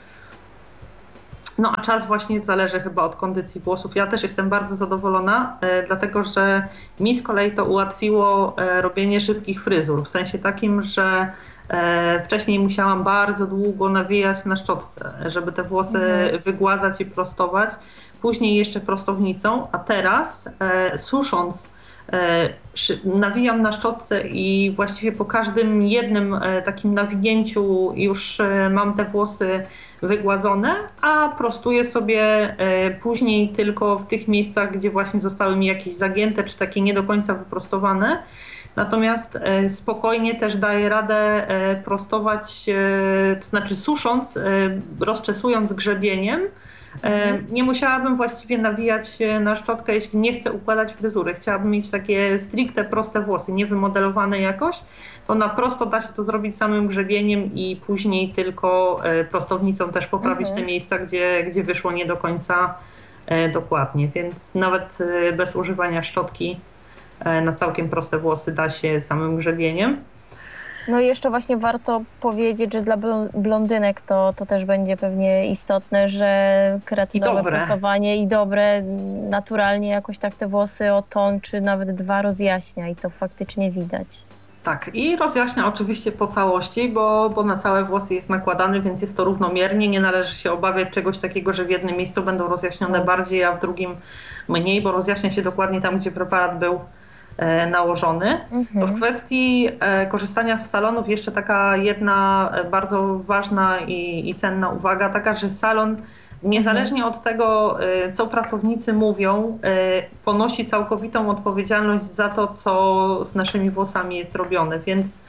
[SPEAKER 1] No a czas właśnie zależy chyba od kondycji włosów. Ja też jestem bardzo zadowolona, dlatego że mi z kolei to ułatwiło robienie szybkich fryzur, w sensie takim, że wcześniej musiałam bardzo długo nawijać na szczotce, żeby te włosy mhm. wygładzać i prostować, później jeszcze prostownicą, a teraz e, susząc e, nawijam na szczotce i właściwie po każdym jednym e, takim nawinięciu już e, mam te włosy wygładzone, a prostuję sobie e, później tylko w tych miejscach, gdzie właśnie zostały mi jakieś zagięte czy takie nie do końca wyprostowane. Natomiast spokojnie też daję radę prostować, to znaczy susząc, rozczesując grzebieniem. Mhm. Nie musiałabym właściwie nawijać na szczotkę, jeśli nie chcę układać fryzury. Chciałabym mieć takie stricte proste włosy, nie wymodelowane jakoś. To na prosto da się to zrobić samym grzebieniem i później tylko prostownicą też poprawić mhm. te miejsca, gdzie, gdzie wyszło nie do końca dokładnie. Więc nawet bez używania szczotki na całkiem proste włosy da się samym grzebieniem.
[SPEAKER 2] No i jeszcze właśnie warto powiedzieć, że dla blondynek to, to też będzie pewnie istotne, że keratynowe prostowanie i dobre naturalnie jakoś tak te włosy o ton czy nawet dwa rozjaśnia i to faktycznie widać.
[SPEAKER 1] Tak, i rozjaśnia oczywiście po całości, bo, bo na całe włosy jest nakładany, więc jest to równomiernie. Nie należy się obawiać czegoś takiego, że w jednym miejscu będą rozjaśnione tak. bardziej, a w drugim mniej, bo rozjaśnia się dokładnie tam, gdzie preparat był nałożony. Mhm. To w kwestii korzystania z salonów jeszcze taka jedna bardzo ważna i, i cenna uwaga, taka, że salon niezależnie od tego, co pracownicy mówią, ponosi całkowitą odpowiedzialność za to, co z naszymi włosami jest robione, więc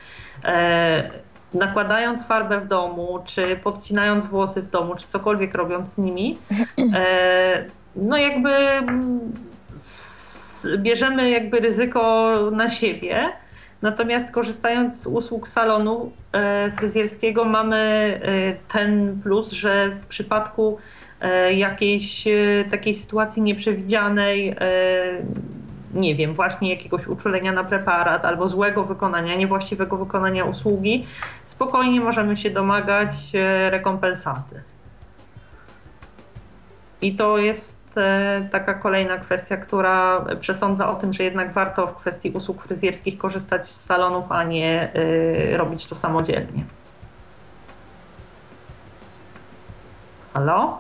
[SPEAKER 1] nakładając farbę w domu, czy podcinając włosy w domu, czy cokolwiek robiąc z nimi, no jakby bierzemy jakby ryzyko na siebie, natomiast korzystając z usług salonu fryzjerskiego mamy ten plus, że w przypadku jakiejś takiej sytuacji nieprzewidzianej, nie wiem, właśnie jakiegoś uczulenia na preparat albo złego wykonania, niewłaściwego wykonania usługi, spokojnie możemy się domagać rekompensaty. I to jest taka kolejna kwestia, która przesądza o tym, że jednak warto w kwestii usług fryzjerskich korzystać z salonów, a nie y, robić to samodzielnie. Halo?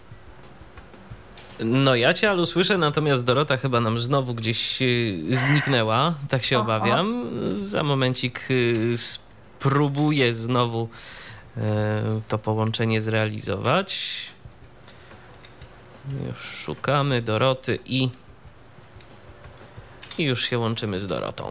[SPEAKER 3] No ja cię, Alu, słyszę, natomiast Dorota chyba nam znowu gdzieś zniknęła, tak się Aha. obawiam. Za momencik spróbuję znowu to połączenie zrealizować. Już szukamy Doroty i, i już się łączymy z Dorotą.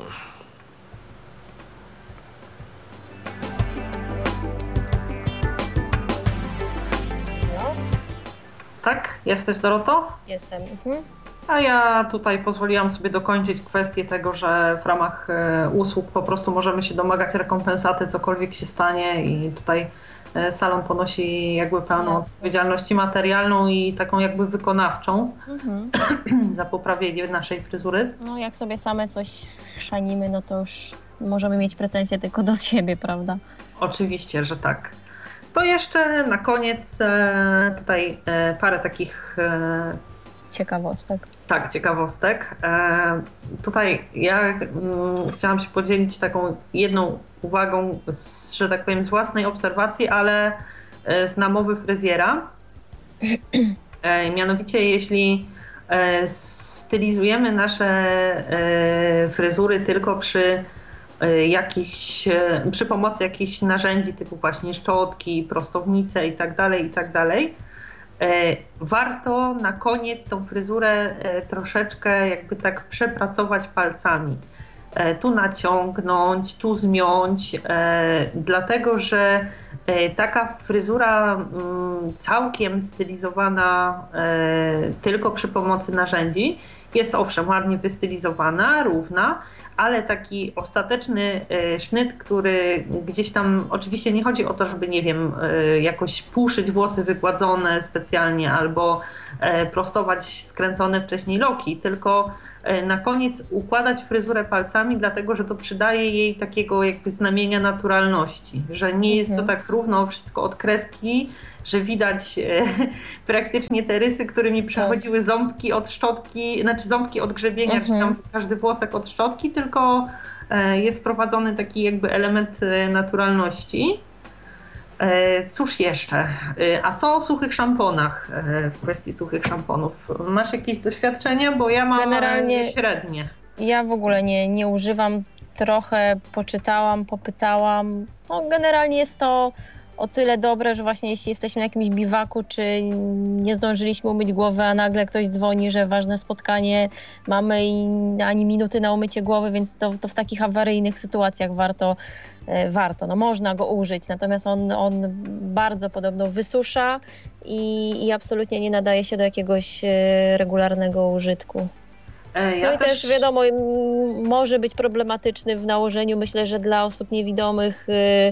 [SPEAKER 1] Tak? Jesteś, Doroto?
[SPEAKER 2] Jestem. Mhm.
[SPEAKER 1] A ja tutaj pozwoliłam sobie dokończyć kwestię tego, że w ramach usług po prostu możemy się domagać rekompensaty, cokolwiek się stanie i tutaj salon ponosi jakby pełną Jasne. odpowiedzialność materialną i taką jakby wykonawczą mhm. za poprawienie naszej fryzury.
[SPEAKER 2] No jak sobie same coś schrzanimy, no to już możemy mieć pretensje tylko do siebie, prawda?
[SPEAKER 1] Oczywiście, że tak. To jeszcze na koniec tutaj parę takich
[SPEAKER 2] ciekawostek.
[SPEAKER 1] Tak, ciekawostek. Tutaj ja chciałam się podzielić taką jedną uwagą, z, że tak powiem, z własnej obserwacji, ale z namowy fryzjera. Mianowicie, jeśli stylizujemy nasze fryzury tylko przy jakichś, przy pomocy jakichś narzędzi typu właśnie szczotki, prostownice i tak dalej, i tak dalej, warto na koniec tą fryzurę troszeczkę jakby tak przepracować palcami. Tu naciągnąć, tu zmiąć, dlatego że Taka fryzura całkiem stylizowana tylko przy pomocy narzędzi jest owszem ładnie wystylizowana, równa, ale taki ostateczny sznyt, który gdzieś tam, oczywiście nie chodzi o to, żeby nie wiem, jakoś puszyć włosy wygładzone specjalnie albo prostować skręcone wcześniej loki, tylko na koniec układać fryzurę palcami, dlatego że to przydaje jej takiego jakby znamienia naturalności, że nie jest to tak równo wszystko od kreski, że widać e, praktycznie te rysy, którymi przechodziły ząbki od szczotki, znaczy ząbki od grzebienia, mhm. czy tam każdy włosek od szczotki, tylko e, jest wprowadzony taki jakby element e, naturalności. E, cóż jeszcze? E, a co o suchych szamponach e, w kwestii suchych szamponów? Masz jakieś doświadczenie? Bo ja mam generalnie średnie.
[SPEAKER 2] Ja w ogóle nie, nie używam. Trochę poczytałam, popytałam. No, generalnie jest to o tyle dobre, że właśnie jeśli jesteśmy na jakimś biwaku, czy nie zdążyliśmy umyć głowy, a nagle ktoś dzwoni, że ważne spotkanie mamy i ani minuty na umycie głowy, więc to, to w takich awaryjnych sytuacjach warto, warto, no można go użyć. Natomiast on, on bardzo podobno wysusza i, i absolutnie nie nadaje się do jakiegoś regularnego użytku. Ja no i też... też wiadomo, może być problematyczny w nałożeniu. Myślę, że dla osób niewidomych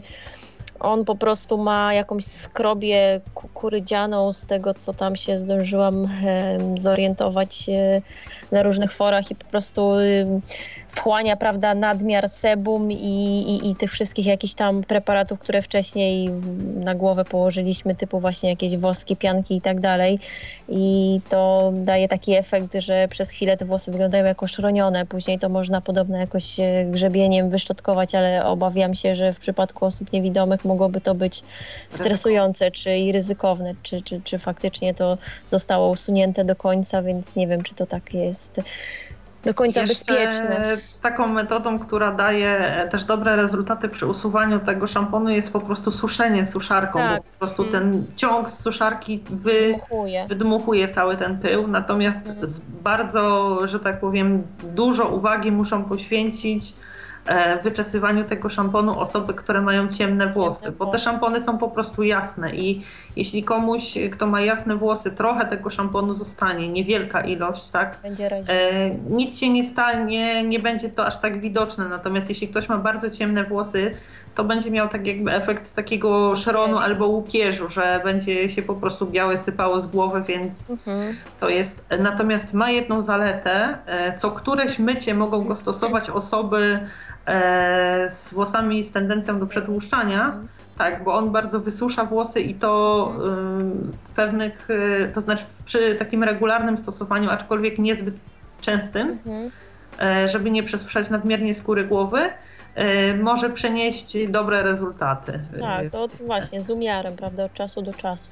[SPEAKER 2] on po prostu ma jakąś skrobię kukurydzianą z tego, co tam się zdążyłam zorientować na różnych forach i po prostu wchłania, prawda, nadmiar sebum i, i, i tych wszystkich jakichś tam preparatów, które wcześniej na głowę położyliśmy, typu właśnie jakieś woski, pianki i tak dalej. I to daje taki efekt, że przez chwilę te włosy wyglądają jako szronione. Później to można podobno jakoś grzebieniem wyszczotkować, ale obawiam się, że w przypadku osób niewidomych mogłoby to być stresujące czy i ryzykowne, czy, czy, czy faktycznie to zostało usunięte do końca, więc nie wiem, czy to tak jest do końca
[SPEAKER 1] Jeszcze
[SPEAKER 2] bezpieczne.
[SPEAKER 1] Taką metodą, która daje też dobre rezultaty przy usuwaniu tego szamponu, jest po prostu suszenie suszarką, tak. bo po prostu hmm. ten ciąg z suszarki wy, wydmuchuje. wydmuchuje cały ten pył, natomiast hmm. z bardzo, że tak powiem, dużo uwagi muszą poświęcić wyczesywaniu tego szamponu osoby, które mają ciemne włosy, ciemne bo te szampony są po prostu jasne i jeśli komuś, kto ma jasne włosy, trochę tego szamponu zostanie, niewielka ilość, tak,
[SPEAKER 2] będzie
[SPEAKER 1] e, nic się nie stanie, nie będzie to aż tak widoczne, natomiast jeśli ktoś ma bardzo ciemne włosy, to będzie miał tak jakby efekt takiego szronu Wiesz. albo łupieżu, że będzie się po prostu białe sypało z głowy, więc mhm. to jest, natomiast ma jedną zaletę, co któreś mycie mogą go stosować osoby z włosami z tendencją do przetłuszczania, tak, bo on bardzo wysusza włosy i to w pewnych, to znaczy przy takim regularnym stosowaniu, aczkolwiek niezbyt częstym, mhm. żeby nie przesuszać nadmiernie skóry głowy, może przynieść dobre rezultaty.
[SPEAKER 2] Tak, to właśnie z umiarem, prawda, od czasu do czasu.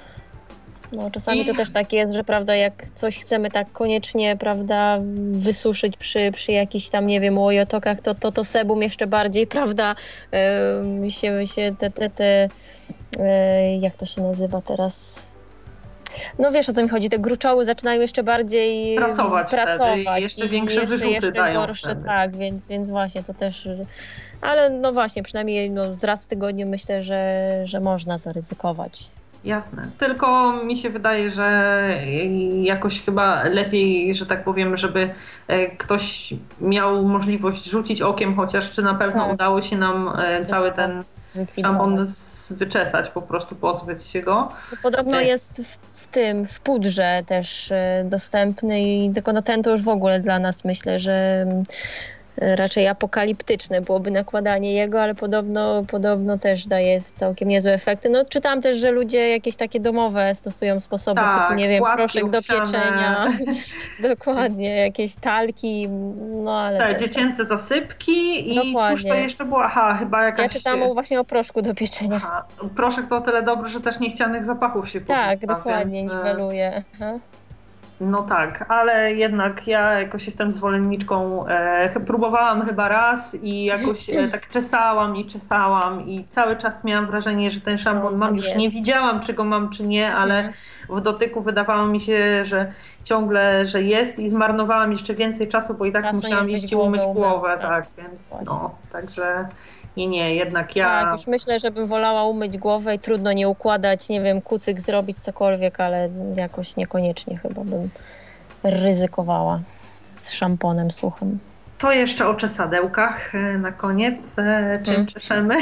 [SPEAKER 2] No, czasami I... to też tak jest, że prawda, jak coś chcemy tak koniecznie, prawda, wysuszyć przy, przy jakichś tam, nie wiem, łojotokach, to, to to sebum jeszcze bardziej, prawda, yy, się, się te, te, te yy, jak to się nazywa teraz? No wiesz, o co mi chodzi, te gruczoły zaczynają jeszcze bardziej
[SPEAKER 1] pracować,
[SPEAKER 2] pracować
[SPEAKER 1] wtedy. jeszcze większe jeszcze, wyrzuty
[SPEAKER 2] jeszcze
[SPEAKER 1] dają
[SPEAKER 2] gorsze, tak, więc, więc właśnie to też, ale no właśnie, przynajmniej no, z raz w tygodniu myślę, że, że można zaryzykować.
[SPEAKER 1] Jasne, tylko mi się wydaje, że jakoś chyba lepiej, że tak powiem, żeby ktoś miał możliwość rzucić okiem chociaż, czy na pewno tak. udało się nam cały ten szampon wyczesać, po prostu pozbyć się go.
[SPEAKER 2] Podobno jest w tym, w pudrze też dostępny i tylko no ten to już w ogóle dla nas myślę, że raczej apokaliptyczne byłoby nakładanie jego, ale podobno, podobno też daje całkiem niezłe efekty. No czytałam też, że ludzie jakieś takie domowe stosują sposoby,
[SPEAKER 1] tak,
[SPEAKER 2] typu, nie wiem, proszek do pieczenia, dokładnie, jakieś talki, no ale
[SPEAKER 1] tak, dziecięce tak. zasypki i dokładnie. Cóż to jeszcze było? Aha, chyba jakaś...
[SPEAKER 2] Ja czytałam właśnie o proszku do pieczenia. Aha.
[SPEAKER 1] Proszek to o tyle dobry, że też niechcianych zapachów się pozbywa.
[SPEAKER 2] Tak, dokładnie, więc... niweluje. Aha.
[SPEAKER 1] No tak, ale jednak ja jakoś jestem zwolenniczką, e, próbowałam chyba raz i jakoś e, tak czesałam i czesałam i cały czas miałam wrażenie, że ten szampon mam, już nie widziałam, czy go mam, czy nie, ale w dotyku wydawało mi się, że ciągle, że jest i zmarnowałam jeszcze więcej czasu, bo i tak
[SPEAKER 2] Czasu
[SPEAKER 1] musiałam iść i umyć głowę, tak, więc Właśnie. no, także nie, nie, jednak ja...
[SPEAKER 2] Tak, już myślę, że bym wolała umyć głowę i trudno nie układać, nie wiem, kucyk zrobić, cokolwiek, ale jakoś niekoniecznie chyba bym ryzykowała z szamponem suchym.
[SPEAKER 1] To jeszcze o czesadełkach na koniec. Czym hmm. czeszemy?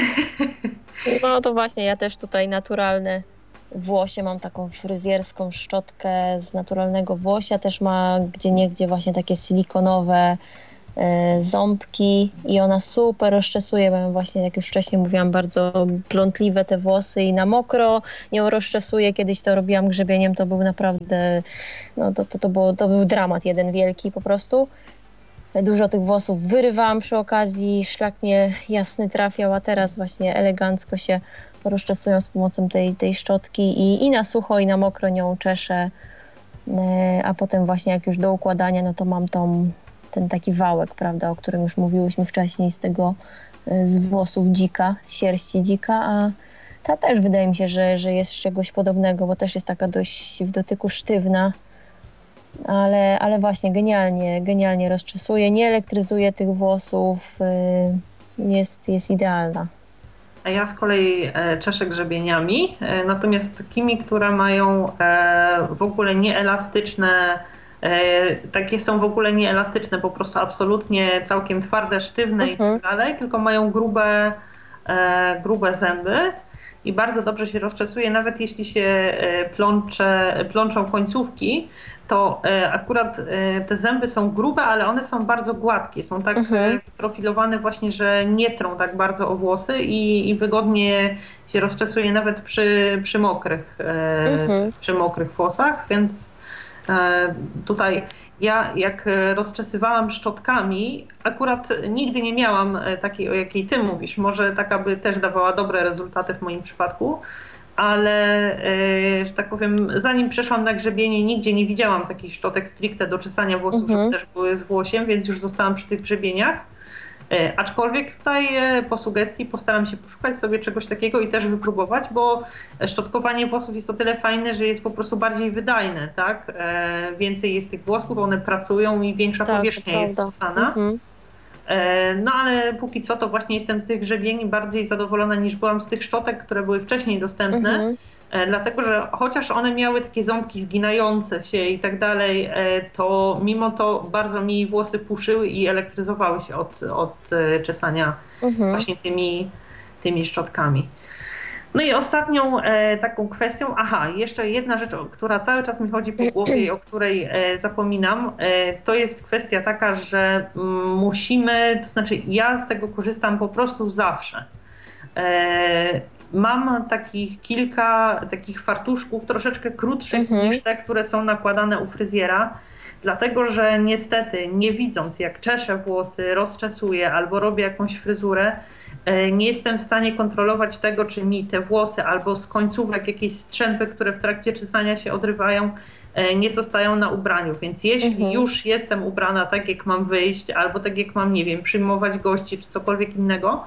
[SPEAKER 2] No to właśnie, ja też tutaj naturalne włosie, mam taką fryzjerską szczotkę z naturalnego włosia, też ma gdzieniegdzie właśnie takie silikonowe y, ząbki i ona super rozczesuje, bo właśnie jak już wcześniej mówiłam, bardzo plątliwe te włosy i na mokro nią rozczesuje. Kiedyś to robiłam grzebieniem, to był naprawdę, no to, to, to, było, to był dramat jeden wielki po prostu. Dużo tych włosów wyrywałam przy okazji, szlak mnie jasny trafiał, a teraz właśnie elegancko się rozczesują z pomocą tej, tej szczotki i, i na sucho, i na mokro nią czeszę, a potem właśnie jak już do układania, no to mam tą, ten taki wałek, prawda, o którym już mówiłyśmy wcześniej, z tego, z włosów dzika, z sierści dzika, a ta też wydaje mi się, że, że jest z czegoś podobnego, bo też jest taka dość w dotyku sztywna. Ale, ale właśnie genialnie, genialnie rozczesuje, nie elektryzuje tych włosów, jest, jest idealna.
[SPEAKER 1] A ja z kolei czeszę grzebieniami, natomiast takimi, które mają w ogóle nieelastyczne, takie są w ogóle nieelastyczne, po prostu absolutnie całkiem twarde, sztywne uh-huh. i tak dalej, tylko mają grube, grube zęby. I bardzo dobrze się rozczesuje, nawet jeśli się plącze, plączą końcówki, to akurat te zęby są grube, ale one są bardzo gładkie, są tak mhm. wyprofilowane właśnie, że nie trą tak bardzo o włosy i, i wygodnie się rozczesuje nawet przy, przy, mokrych, mhm. przy mokrych włosach, więc tutaj ja jak rozczesywałam szczotkami, akurat nigdy nie miałam takiej, o jakiej ty mówisz, może taka by też dawała dobre rezultaty w moim przypadku, ale że tak powiem, zanim przeszłam na grzebienie, nigdzie nie widziałam takich szczotek stricte do czesania włosów, mhm. żeby też były z włosiem, więc już zostałam przy tych grzebieniach. Aczkolwiek tutaj po sugestii postaram się poszukać sobie czegoś takiego i też wypróbować, bo szczotkowanie włosów jest o tyle fajne, że jest po prostu bardziej wydajne, tak? Więcej jest tych włosków, one pracują i większa tak, powierzchnia jest czesana. Mhm. No ale póki co to właśnie jestem z tych grzebieni bardziej zadowolona niż byłam z tych szczotek, które były wcześniej dostępne. Mhm. Dlatego, że chociaż one miały takie ząbki zginające się i tak dalej, to mimo to bardzo mi włosy puszyły i elektryzowały się od, od czesania mhm. właśnie tymi, tymi szczotkami. No i ostatnią e, taką kwestią, aha, jeszcze jedna rzecz, która cały czas mi chodzi po głowie i o której e, zapominam, e, to jest kwestia taka, że m, musimy, to znaczy ja z tego korzystam po prostu zawsze. E, Mam takich kilka takich fartuszków troszeczkę krótszych mhm. niż te, które są nakładane u fryzjera, dlatego że niestety nie widząc jak czeszę włosy, rozczesuję albo robię jakąś fryzurę, nie jestem w stanie kontrolować tego, czy mi te włosy albo z końcówek jakieś strzępy, które w trakcie czesania się odrywają, nie zostają na ubraniu, więc jeśli mhm. już jestem ubrana tak jak mam wyjść albo tak jak mam, nie wiem, przyjmować gości czy cokolwiek innego,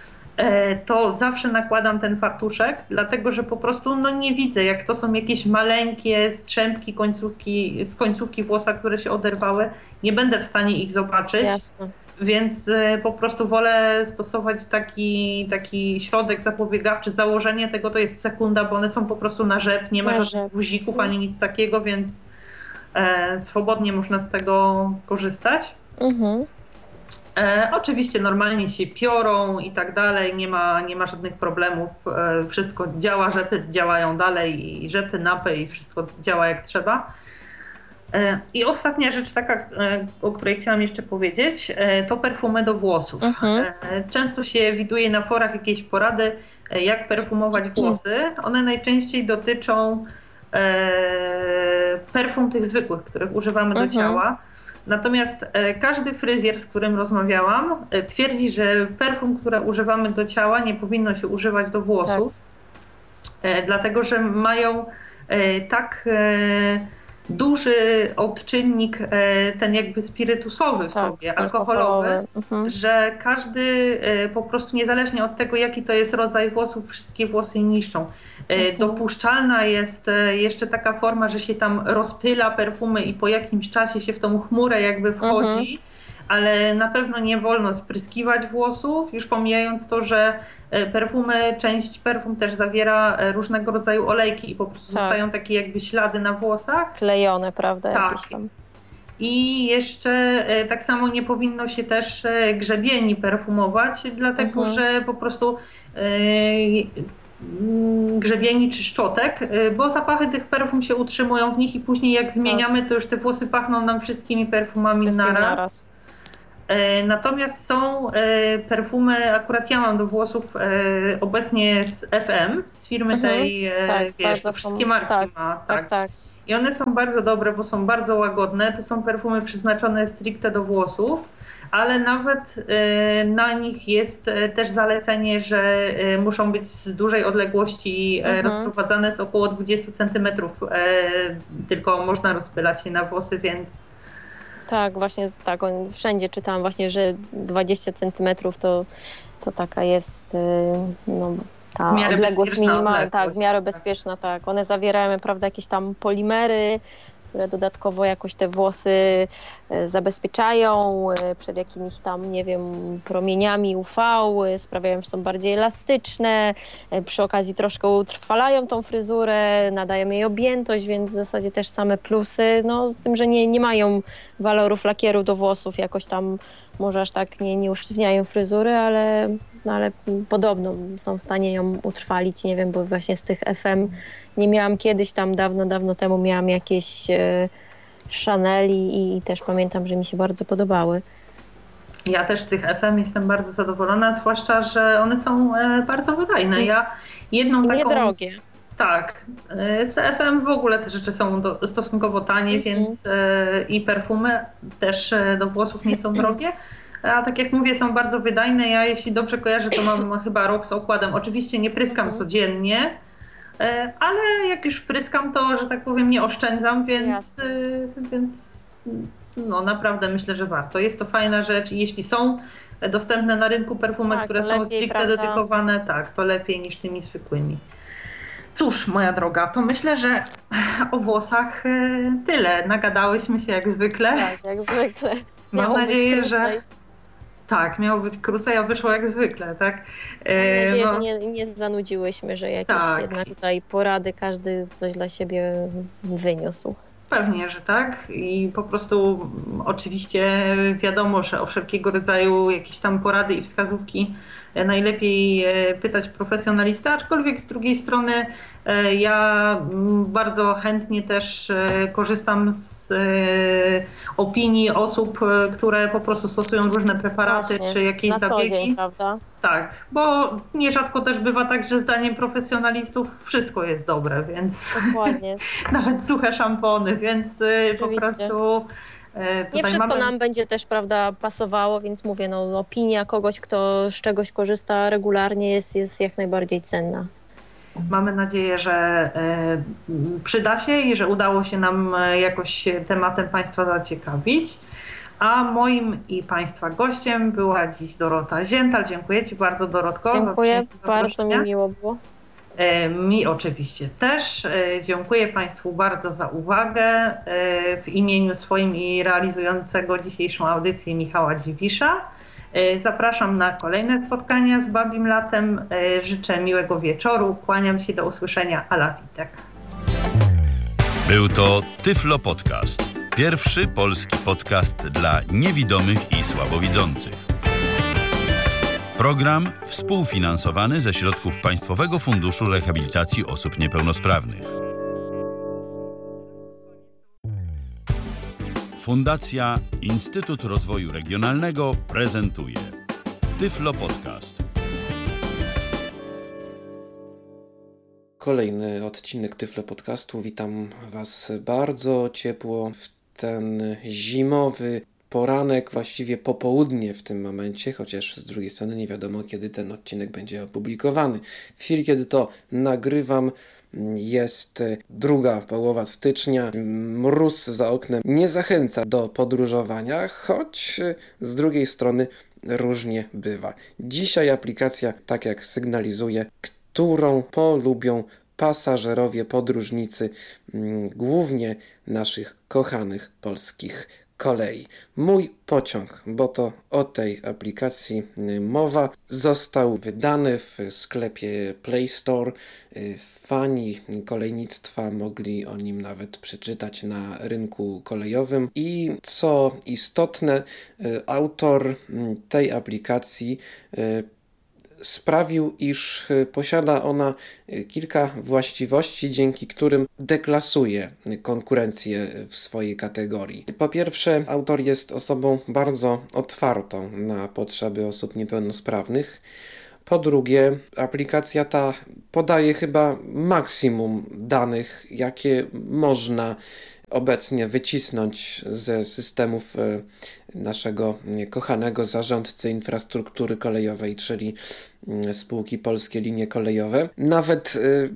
[SPEAKER 1] to zawsze nakładam ten fartuszek, dlatego że po prostu no, nie widzę, jak to są jakieś maleńkie strzępki końcówki, z końcówki włosa, które się oderwały, nie będę w stanie ich zobaczyć. Jasne. Więc po prostu wolę stosować taki, taki środek zapobiegawczy. Założenie tego to jest sekunda, bo one są po prostu na rzep, nie ma na żadnych guzików ani nic takiego, więc e, swobodnie można z tego korzystać. Mhm. E, oczywiście normalnie się piorą i tak dalej, nie ma, nie ma żadnych problemów, e, wszystko działa, rzepy działają dalej i rzepy, napy i wszystko działa jak trzeba. E, I ostatnia rzecz taka, e, o której chciałam jeszcze powiedzieć, e, to perfumy do włosów. Mhm. E, często się widuje na forach jakieś porady, e, jak perfumować włosy. One najczęściej dotyczą e, perfum tych zwykłych, których używamy mhm. do ciała. Natomiast każdy fryzjer, z którym rozmawiałam, twierdzi, że perfum, które używamy do ciała, nie powinno się używać do włosów, tak. dlatego że mają tak duży odczynnik, ten jakby spirytusowy w tak, sobie, alkoholowy, mhm. że każdy po prostu niezależnie od tego, jaki to jest rodzaj włosów, wszystkie włosy niszczą. Mhm. Dopuszczalna jest jeszcze taka forma, że się tam rozpyla perfumy i po jakimś czasie się w tą chmurę jakby wchodzi, ale na pewno nie wolno spryskiwać włosów, już pomijając to, że perfumy, część perfum też zawiera różnego rodzaju olejki i po prostu tak. zostają takie jakby ślady na włosach.
[SPEAKER 2] Klejone, prawda?
[SPEAKER 1] Tak.
[SPEAKER 2] Jakieś tam. I
[SPEAKER 1] jeszcze tak samo nie powinno się też grzebieni perfumować, dlatego mhm. że po prostu grzebieni czy szczotek, bo zapachy tych perfum się utrzymują w nich i później jak zmieniamy, to już te włosy pachną nam wszystkimi perfumami Wszystkim naraz. naraz. Natomiast są perfumy, akurat ja mam do włosów obecnie z F M, z firmy mhm. tej, tak, wiesz, to wszystkie są, marki tak, ma. Tak. tak, tak. I one są bardzo dobre, bo są bardzo łagodne. To są perfumy przeznaczone stricte do włosów, ale nawet na nich jest też zalecenie, że muszą być z dużej odległości mhm. rozprowadzane, z około dwadzieścia centymetrów. Tylko można rozpylać je na włosy, więc...
[SPEAKER 2] Tak, właśnie tak. Wszędzie czytałam właśnie, że dwadzieścia centymetrów to, to taka jest... No, ta odległość minimalna, tak, w miarę bezpieczna, tak. One zawierają, prawda, jakieś tam polimery, które dodatkowo jakoś te włosy zabezpieczają przed jakimiś tam, nie wiem, promieniami U V, sprawiają, że są bardziej elastyczne, przy okazji troszkę utrwalają tą fryzurę, nadają jej objętość, więc w zasadzie też same plusy, no z tym, że nie, nie mają walorów lakieru do włosów, jakoś tam może aż tak nie, nie usztywniają fryzury, ale, no ale podobno są w stanie ją utrwalić, nie wiem, bo właśnie z tych F M nie miałam kiedyś tam, dawno, dawno temu miałam jakieś e, Chanel i, i też pamiętam, że mi się bardzo podobały.
[SPEAKER 1] Ja też z tych F M jestem bardzo zadowolona, zwłaszcza, że one są e, bardzo wydajne. Ja jedną
[SPEAKER 2] I
[SPEAKER 1] taką...
[SPEAKER 2] niedrogie.
[SPEAKER 1] Tak, z F M w ogóle te rzeczy są do, stosunkowo tanie, mm-hmm. więc e, i perfumy też e, do włosów nie są drogie. A tak jak mówię, są bardzo wydajne. Ja jeśli dobrze kojarzę, to mam chyba rok z okładem. Oczywiście nie pryskam mm-hmm. codziennie, e, ale jak już pryskam, to, że tak powiem, nie oszczędzam, więc, e, więc no naprawdę myślę, że warto. Jest to fajna rzecz i jeśli są dostępne na rynku perfumy, tak, które są lepiej, stricte prawda? dedykowane, tak, to lepiej niż tymi zwykłymi. Cóż, moja droga, to myślę, że o włosach tyle. Nagadałyśmy się jak zwykle.
[SPEAKER 2] Tak, jak zwykle.
[SPEAKER 1] Mam miało nadzieję, że tak, miało być krócej, a wyszło jak zwykle, tak?
[SPEAKER 2] Mam nadzieję, no... że nie, nie zanudziłyśmy, że jakieś tak. jednak tutaj porady, każdy coś dla siebie wyniósł.
[SPEAKER 1] Pewnie, że tak i po prostu oczywiście wiadomo, że o wszelkiego rodzaju jakieś tam porady i wskazówki najlepiej pytać profesjonalista, aczkolwiek z drugiej strony ja bardzo chętnie też korzystam z opinii osób, które po prostu stosują różne preparaty
[SPEAKER 2] Właśnie,
[SPEAKER 1] czy jakieś
[SPEAKER 2] na
[SPEAKER 1] zabiegi.
[SPEAKER 2] Co dzień, prawda?
[SPEAKER 1] Tak, bo nierzadko też bywa tak, że zdaniem profesjonalistów wszystko jest dobre, więc
[SPEAKER 2] dokładnie.
[SPEAKER 1] nawet suche szampony, więc Oczywiście. po prostu
[SPEAKER 2] nie wszystko
[SPEAKER 1] mamy...
[SPEAKER 2] nam będzie też, prawda, pasowało, więc mówię, no opinia kogoś, kto z czegoś korzysta regularnie jest, jest jak najbardziej cenna.
[SPEAKER 1] Mamy nadzieję, że y, przyda się i że udało się nam jakoś tematem Państwa zaciekawić. A moim i Państwa gościem była dziś Dorota Ziental. Dziękuję Ci bardzo, Dorotko.
[SPEAKER 2] Dziękuję, za bardzo mi miło było.
[SPEAKER 1] Mi oczywiście też. Dziękuję Państwu bardzo za uwagę. W imieniu swoim i realizującego dzisiejszą audycję Michała Dziwisza. Zapraszam na kolejne spotkania z Babim Latem. Życzę miłego wieczoru. Kłaniam się, do usłyszenia. Ala Witek.
[SPEAKER 4] Był to Tyflo Podcast. Pierwszy polski podcast dla niewidomych i słabowidzących. Program współfinansowany ze środków Państwowego Funduszu Rehabilitacji Osób Niepełnosprawnych. Fundacja Instytut Rozwoju Regionalnego prezentuje Tyflo Podcast.
[SPEAKER 5] Kolejny odcinek Tyflo Podcastu. Witam Was bardzo ciepło w ten zimowy poranek, właściwie popołudnie w tym momencie, chociaż z drugiej strony nie wiadomo, kiedy ten odcinek będzie opublikowany. W chwili, kiedy to nagrywam, jest druga połowa stycznia. Mróz za oknem nie zachęca do podróżowania, choć z drugiej strony różnie bywa. Dzisiaj aplikacja, tak jak sygnalizuje, którą polubią pasażerowie, podróżnicy, głównie naszych kochanych polskich kolei. Mój pociąg, bo to o tej aplikacji mowa, został wydany w sklepie Play Store. Fani kolejnictwa mogli o nim nawet przeczytać na rynku kolejowym i co istotne, autor tej aplikacji sprawił, iż posiada ona kilka właściwości, dzięki którym deklasuje konkurencję w swojej kategorii. Po pierwsze, autor jest osobą bardzo otwartą na potrzeby osób niepełnosprawnych. Po drugie, aplikacja ta podaje chyba maksimum danych, jakie można obecnie wycisnąć ze systemów naszego kochanego zarządcy infrastruktury kolejowej, czyli spółki Polskie Linie Kolejowe. Nawet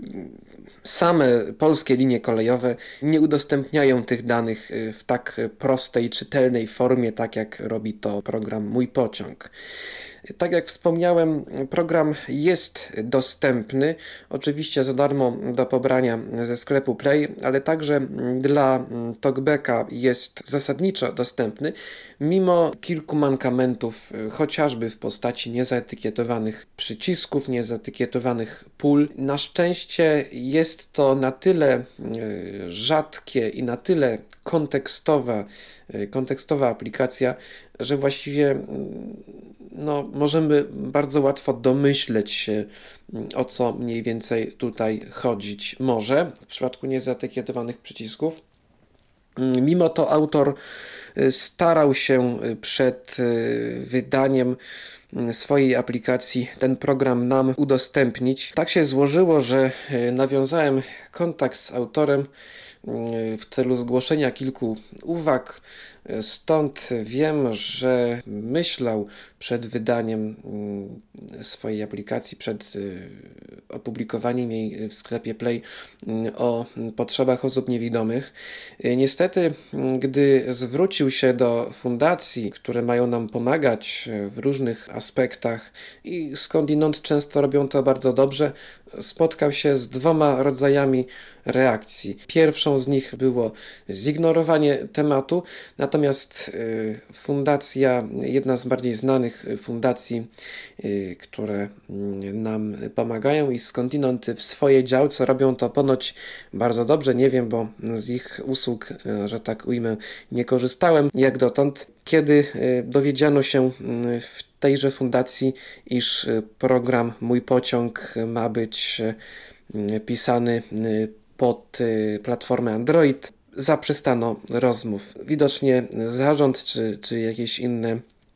[SPEAKER 5] same polskie linie kolejowe nie udostępniają tych danych w tak prostej, czytelnej formie, tak jak robi to program Mój Pociąg. Tak jak wspomniałem, program jest dostępny, oczywiście za darmo do pobrania ze sklepu Play, ale także dla talkbacka jest zasadniczo dostępny, mimo kilku mankamentów, chociażby w postaci niezaetykietowanych przycisków, niezaetykietowanych pól. Na szczęście jest to na tyle rzadkie i na tyle kontekstowa, kontekstowa aplikacja, że właściwie no, możemy bardzo łatwo domyśleć się, o co mniej więcej tutaj chodzić może w przypadku niezaetykietowanych przycisków. Mimo to autor starał się przed wydaniem swojej aplikacji ten program nam udostępnić. Tak się złożyło, że nawiązałem kontakt z autorem w celu zgłoszenia kilku uwag. Stąd wiem, że myślał przed wydaniem swojej aplikacji, przed opublikowaniem jej w sklepie Play o potrzebach osób niewidomych. Niestety, gdy zwrócił się do fundacji, które mają nam pomagać w różnych aspektach i skądinąd często robią to bardzo dobrze, spotkał się z dwoma rodzajami reakcji. Pierwszą z nich było zignorowanie tematu, natomiast fundacja, jedna z bardziej znanych fundacji, które nam pomagają i skądinąd w swojej działce robią to ponoć bardzo dobrze, nie wiem, bo z ich usług, że tak ujmę, nie korzystałem jak dotąd. Kiedy dowiedziano się w tejże fundacji, iż program Mój Pociąg ma być pisany pod platformę Android, zaprzestano rozmów. Widocznie zarząd czy, czy jakieś inne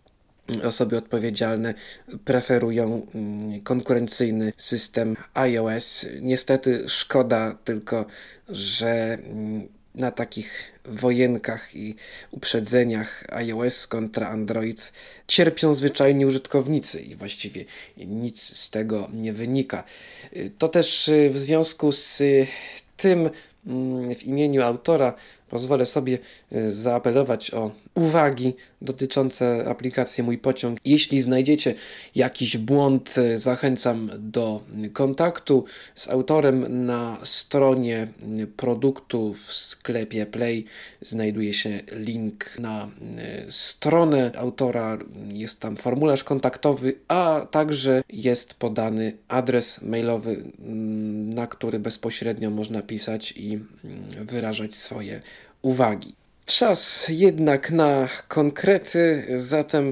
[SPEAKER 5] osoby odpowiedzialne preferują konkurencyjny system iOS. Niestety szkoda tylko, że na takich wojenkach i uprzedzeniach iOS kontra Android cierpią zwyczajnie użytkownicy i właściwie nic z tego nie wynika. To też w związku z tym w imieniu autora pozwolę sobie zaapelować o uwagi dotyczące aplikacji Mój Pociąg. Jeśli znajdziecie jakiś błąd, zachęcam do kontaktu z autorem. Na stronie produktu w sklepie Play znajduje się link na stronę autora, jest tam formularz kontaktowy, a także jest podany adres mailowy, na który bezpośrednio można pisać i wyrażać swoje uwagi. Czas jednak na konkrety, zatem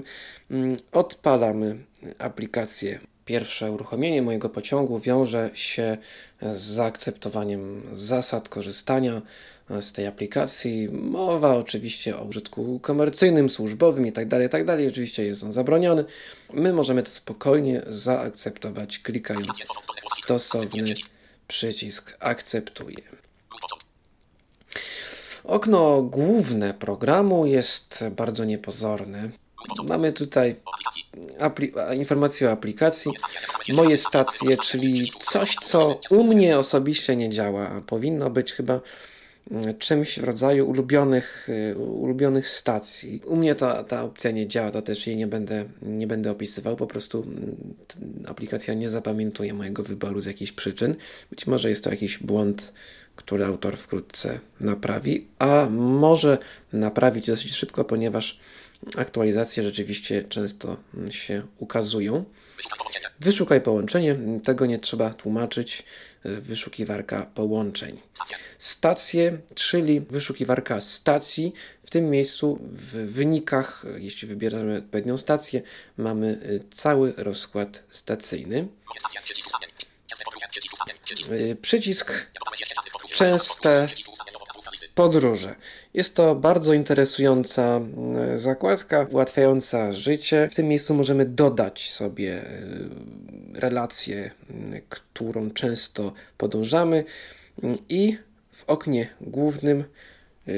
[SPEAKER 5] odpalamy aplikację. Pierwsze uruchomienie mojego pociągu wiąże się z zaakceptowaniem zasad korzystania z tej aplikacji. Mowa oczywiście o użytku komercyjnym, służbowym itd., itd. Oczywiście jest on zabroniony. My możemy to spokojnie zaakceptować, klikając stosowny przycisk akceptuję. Okno główne programu jest bardzo niepozorne. Mamy tutaj apli- informację o aplikacji, moje stacje, czyli coś, co u mnie osobiście nie działa, a powinno być chyba czymś w rodzaju ulubionych, ulubionych stacji. U mnie ta, ta opcja nie działa, to też jej nie będę, nie będę opisywał, po prostu aplikacja nie zapamiętuje mojego wyboru z jakichś przyczyn. Być może jest to jakiś błąd który autor wkrótce naprawi, a może naprawić dosyć szybko, ponieważ aktualizacje rzeczywiście często się ukazują. Wyszukaj połączenie, tego nie trzeba tłumaczyć, wyszukiwarka połączeń. Stacje, czyli wyszukiwarka stacji. W tym miejscu w wynikach, jeśli wybieramy odpowiednią stację, mamy cały rozkład stacyjny. Przycisk częste podróże. Jest to bardzo interesująca zakładka, ułatwiająca życie. W tym miejscu możemy dodać sobie relację, którą często podążamy, i w oknie głównym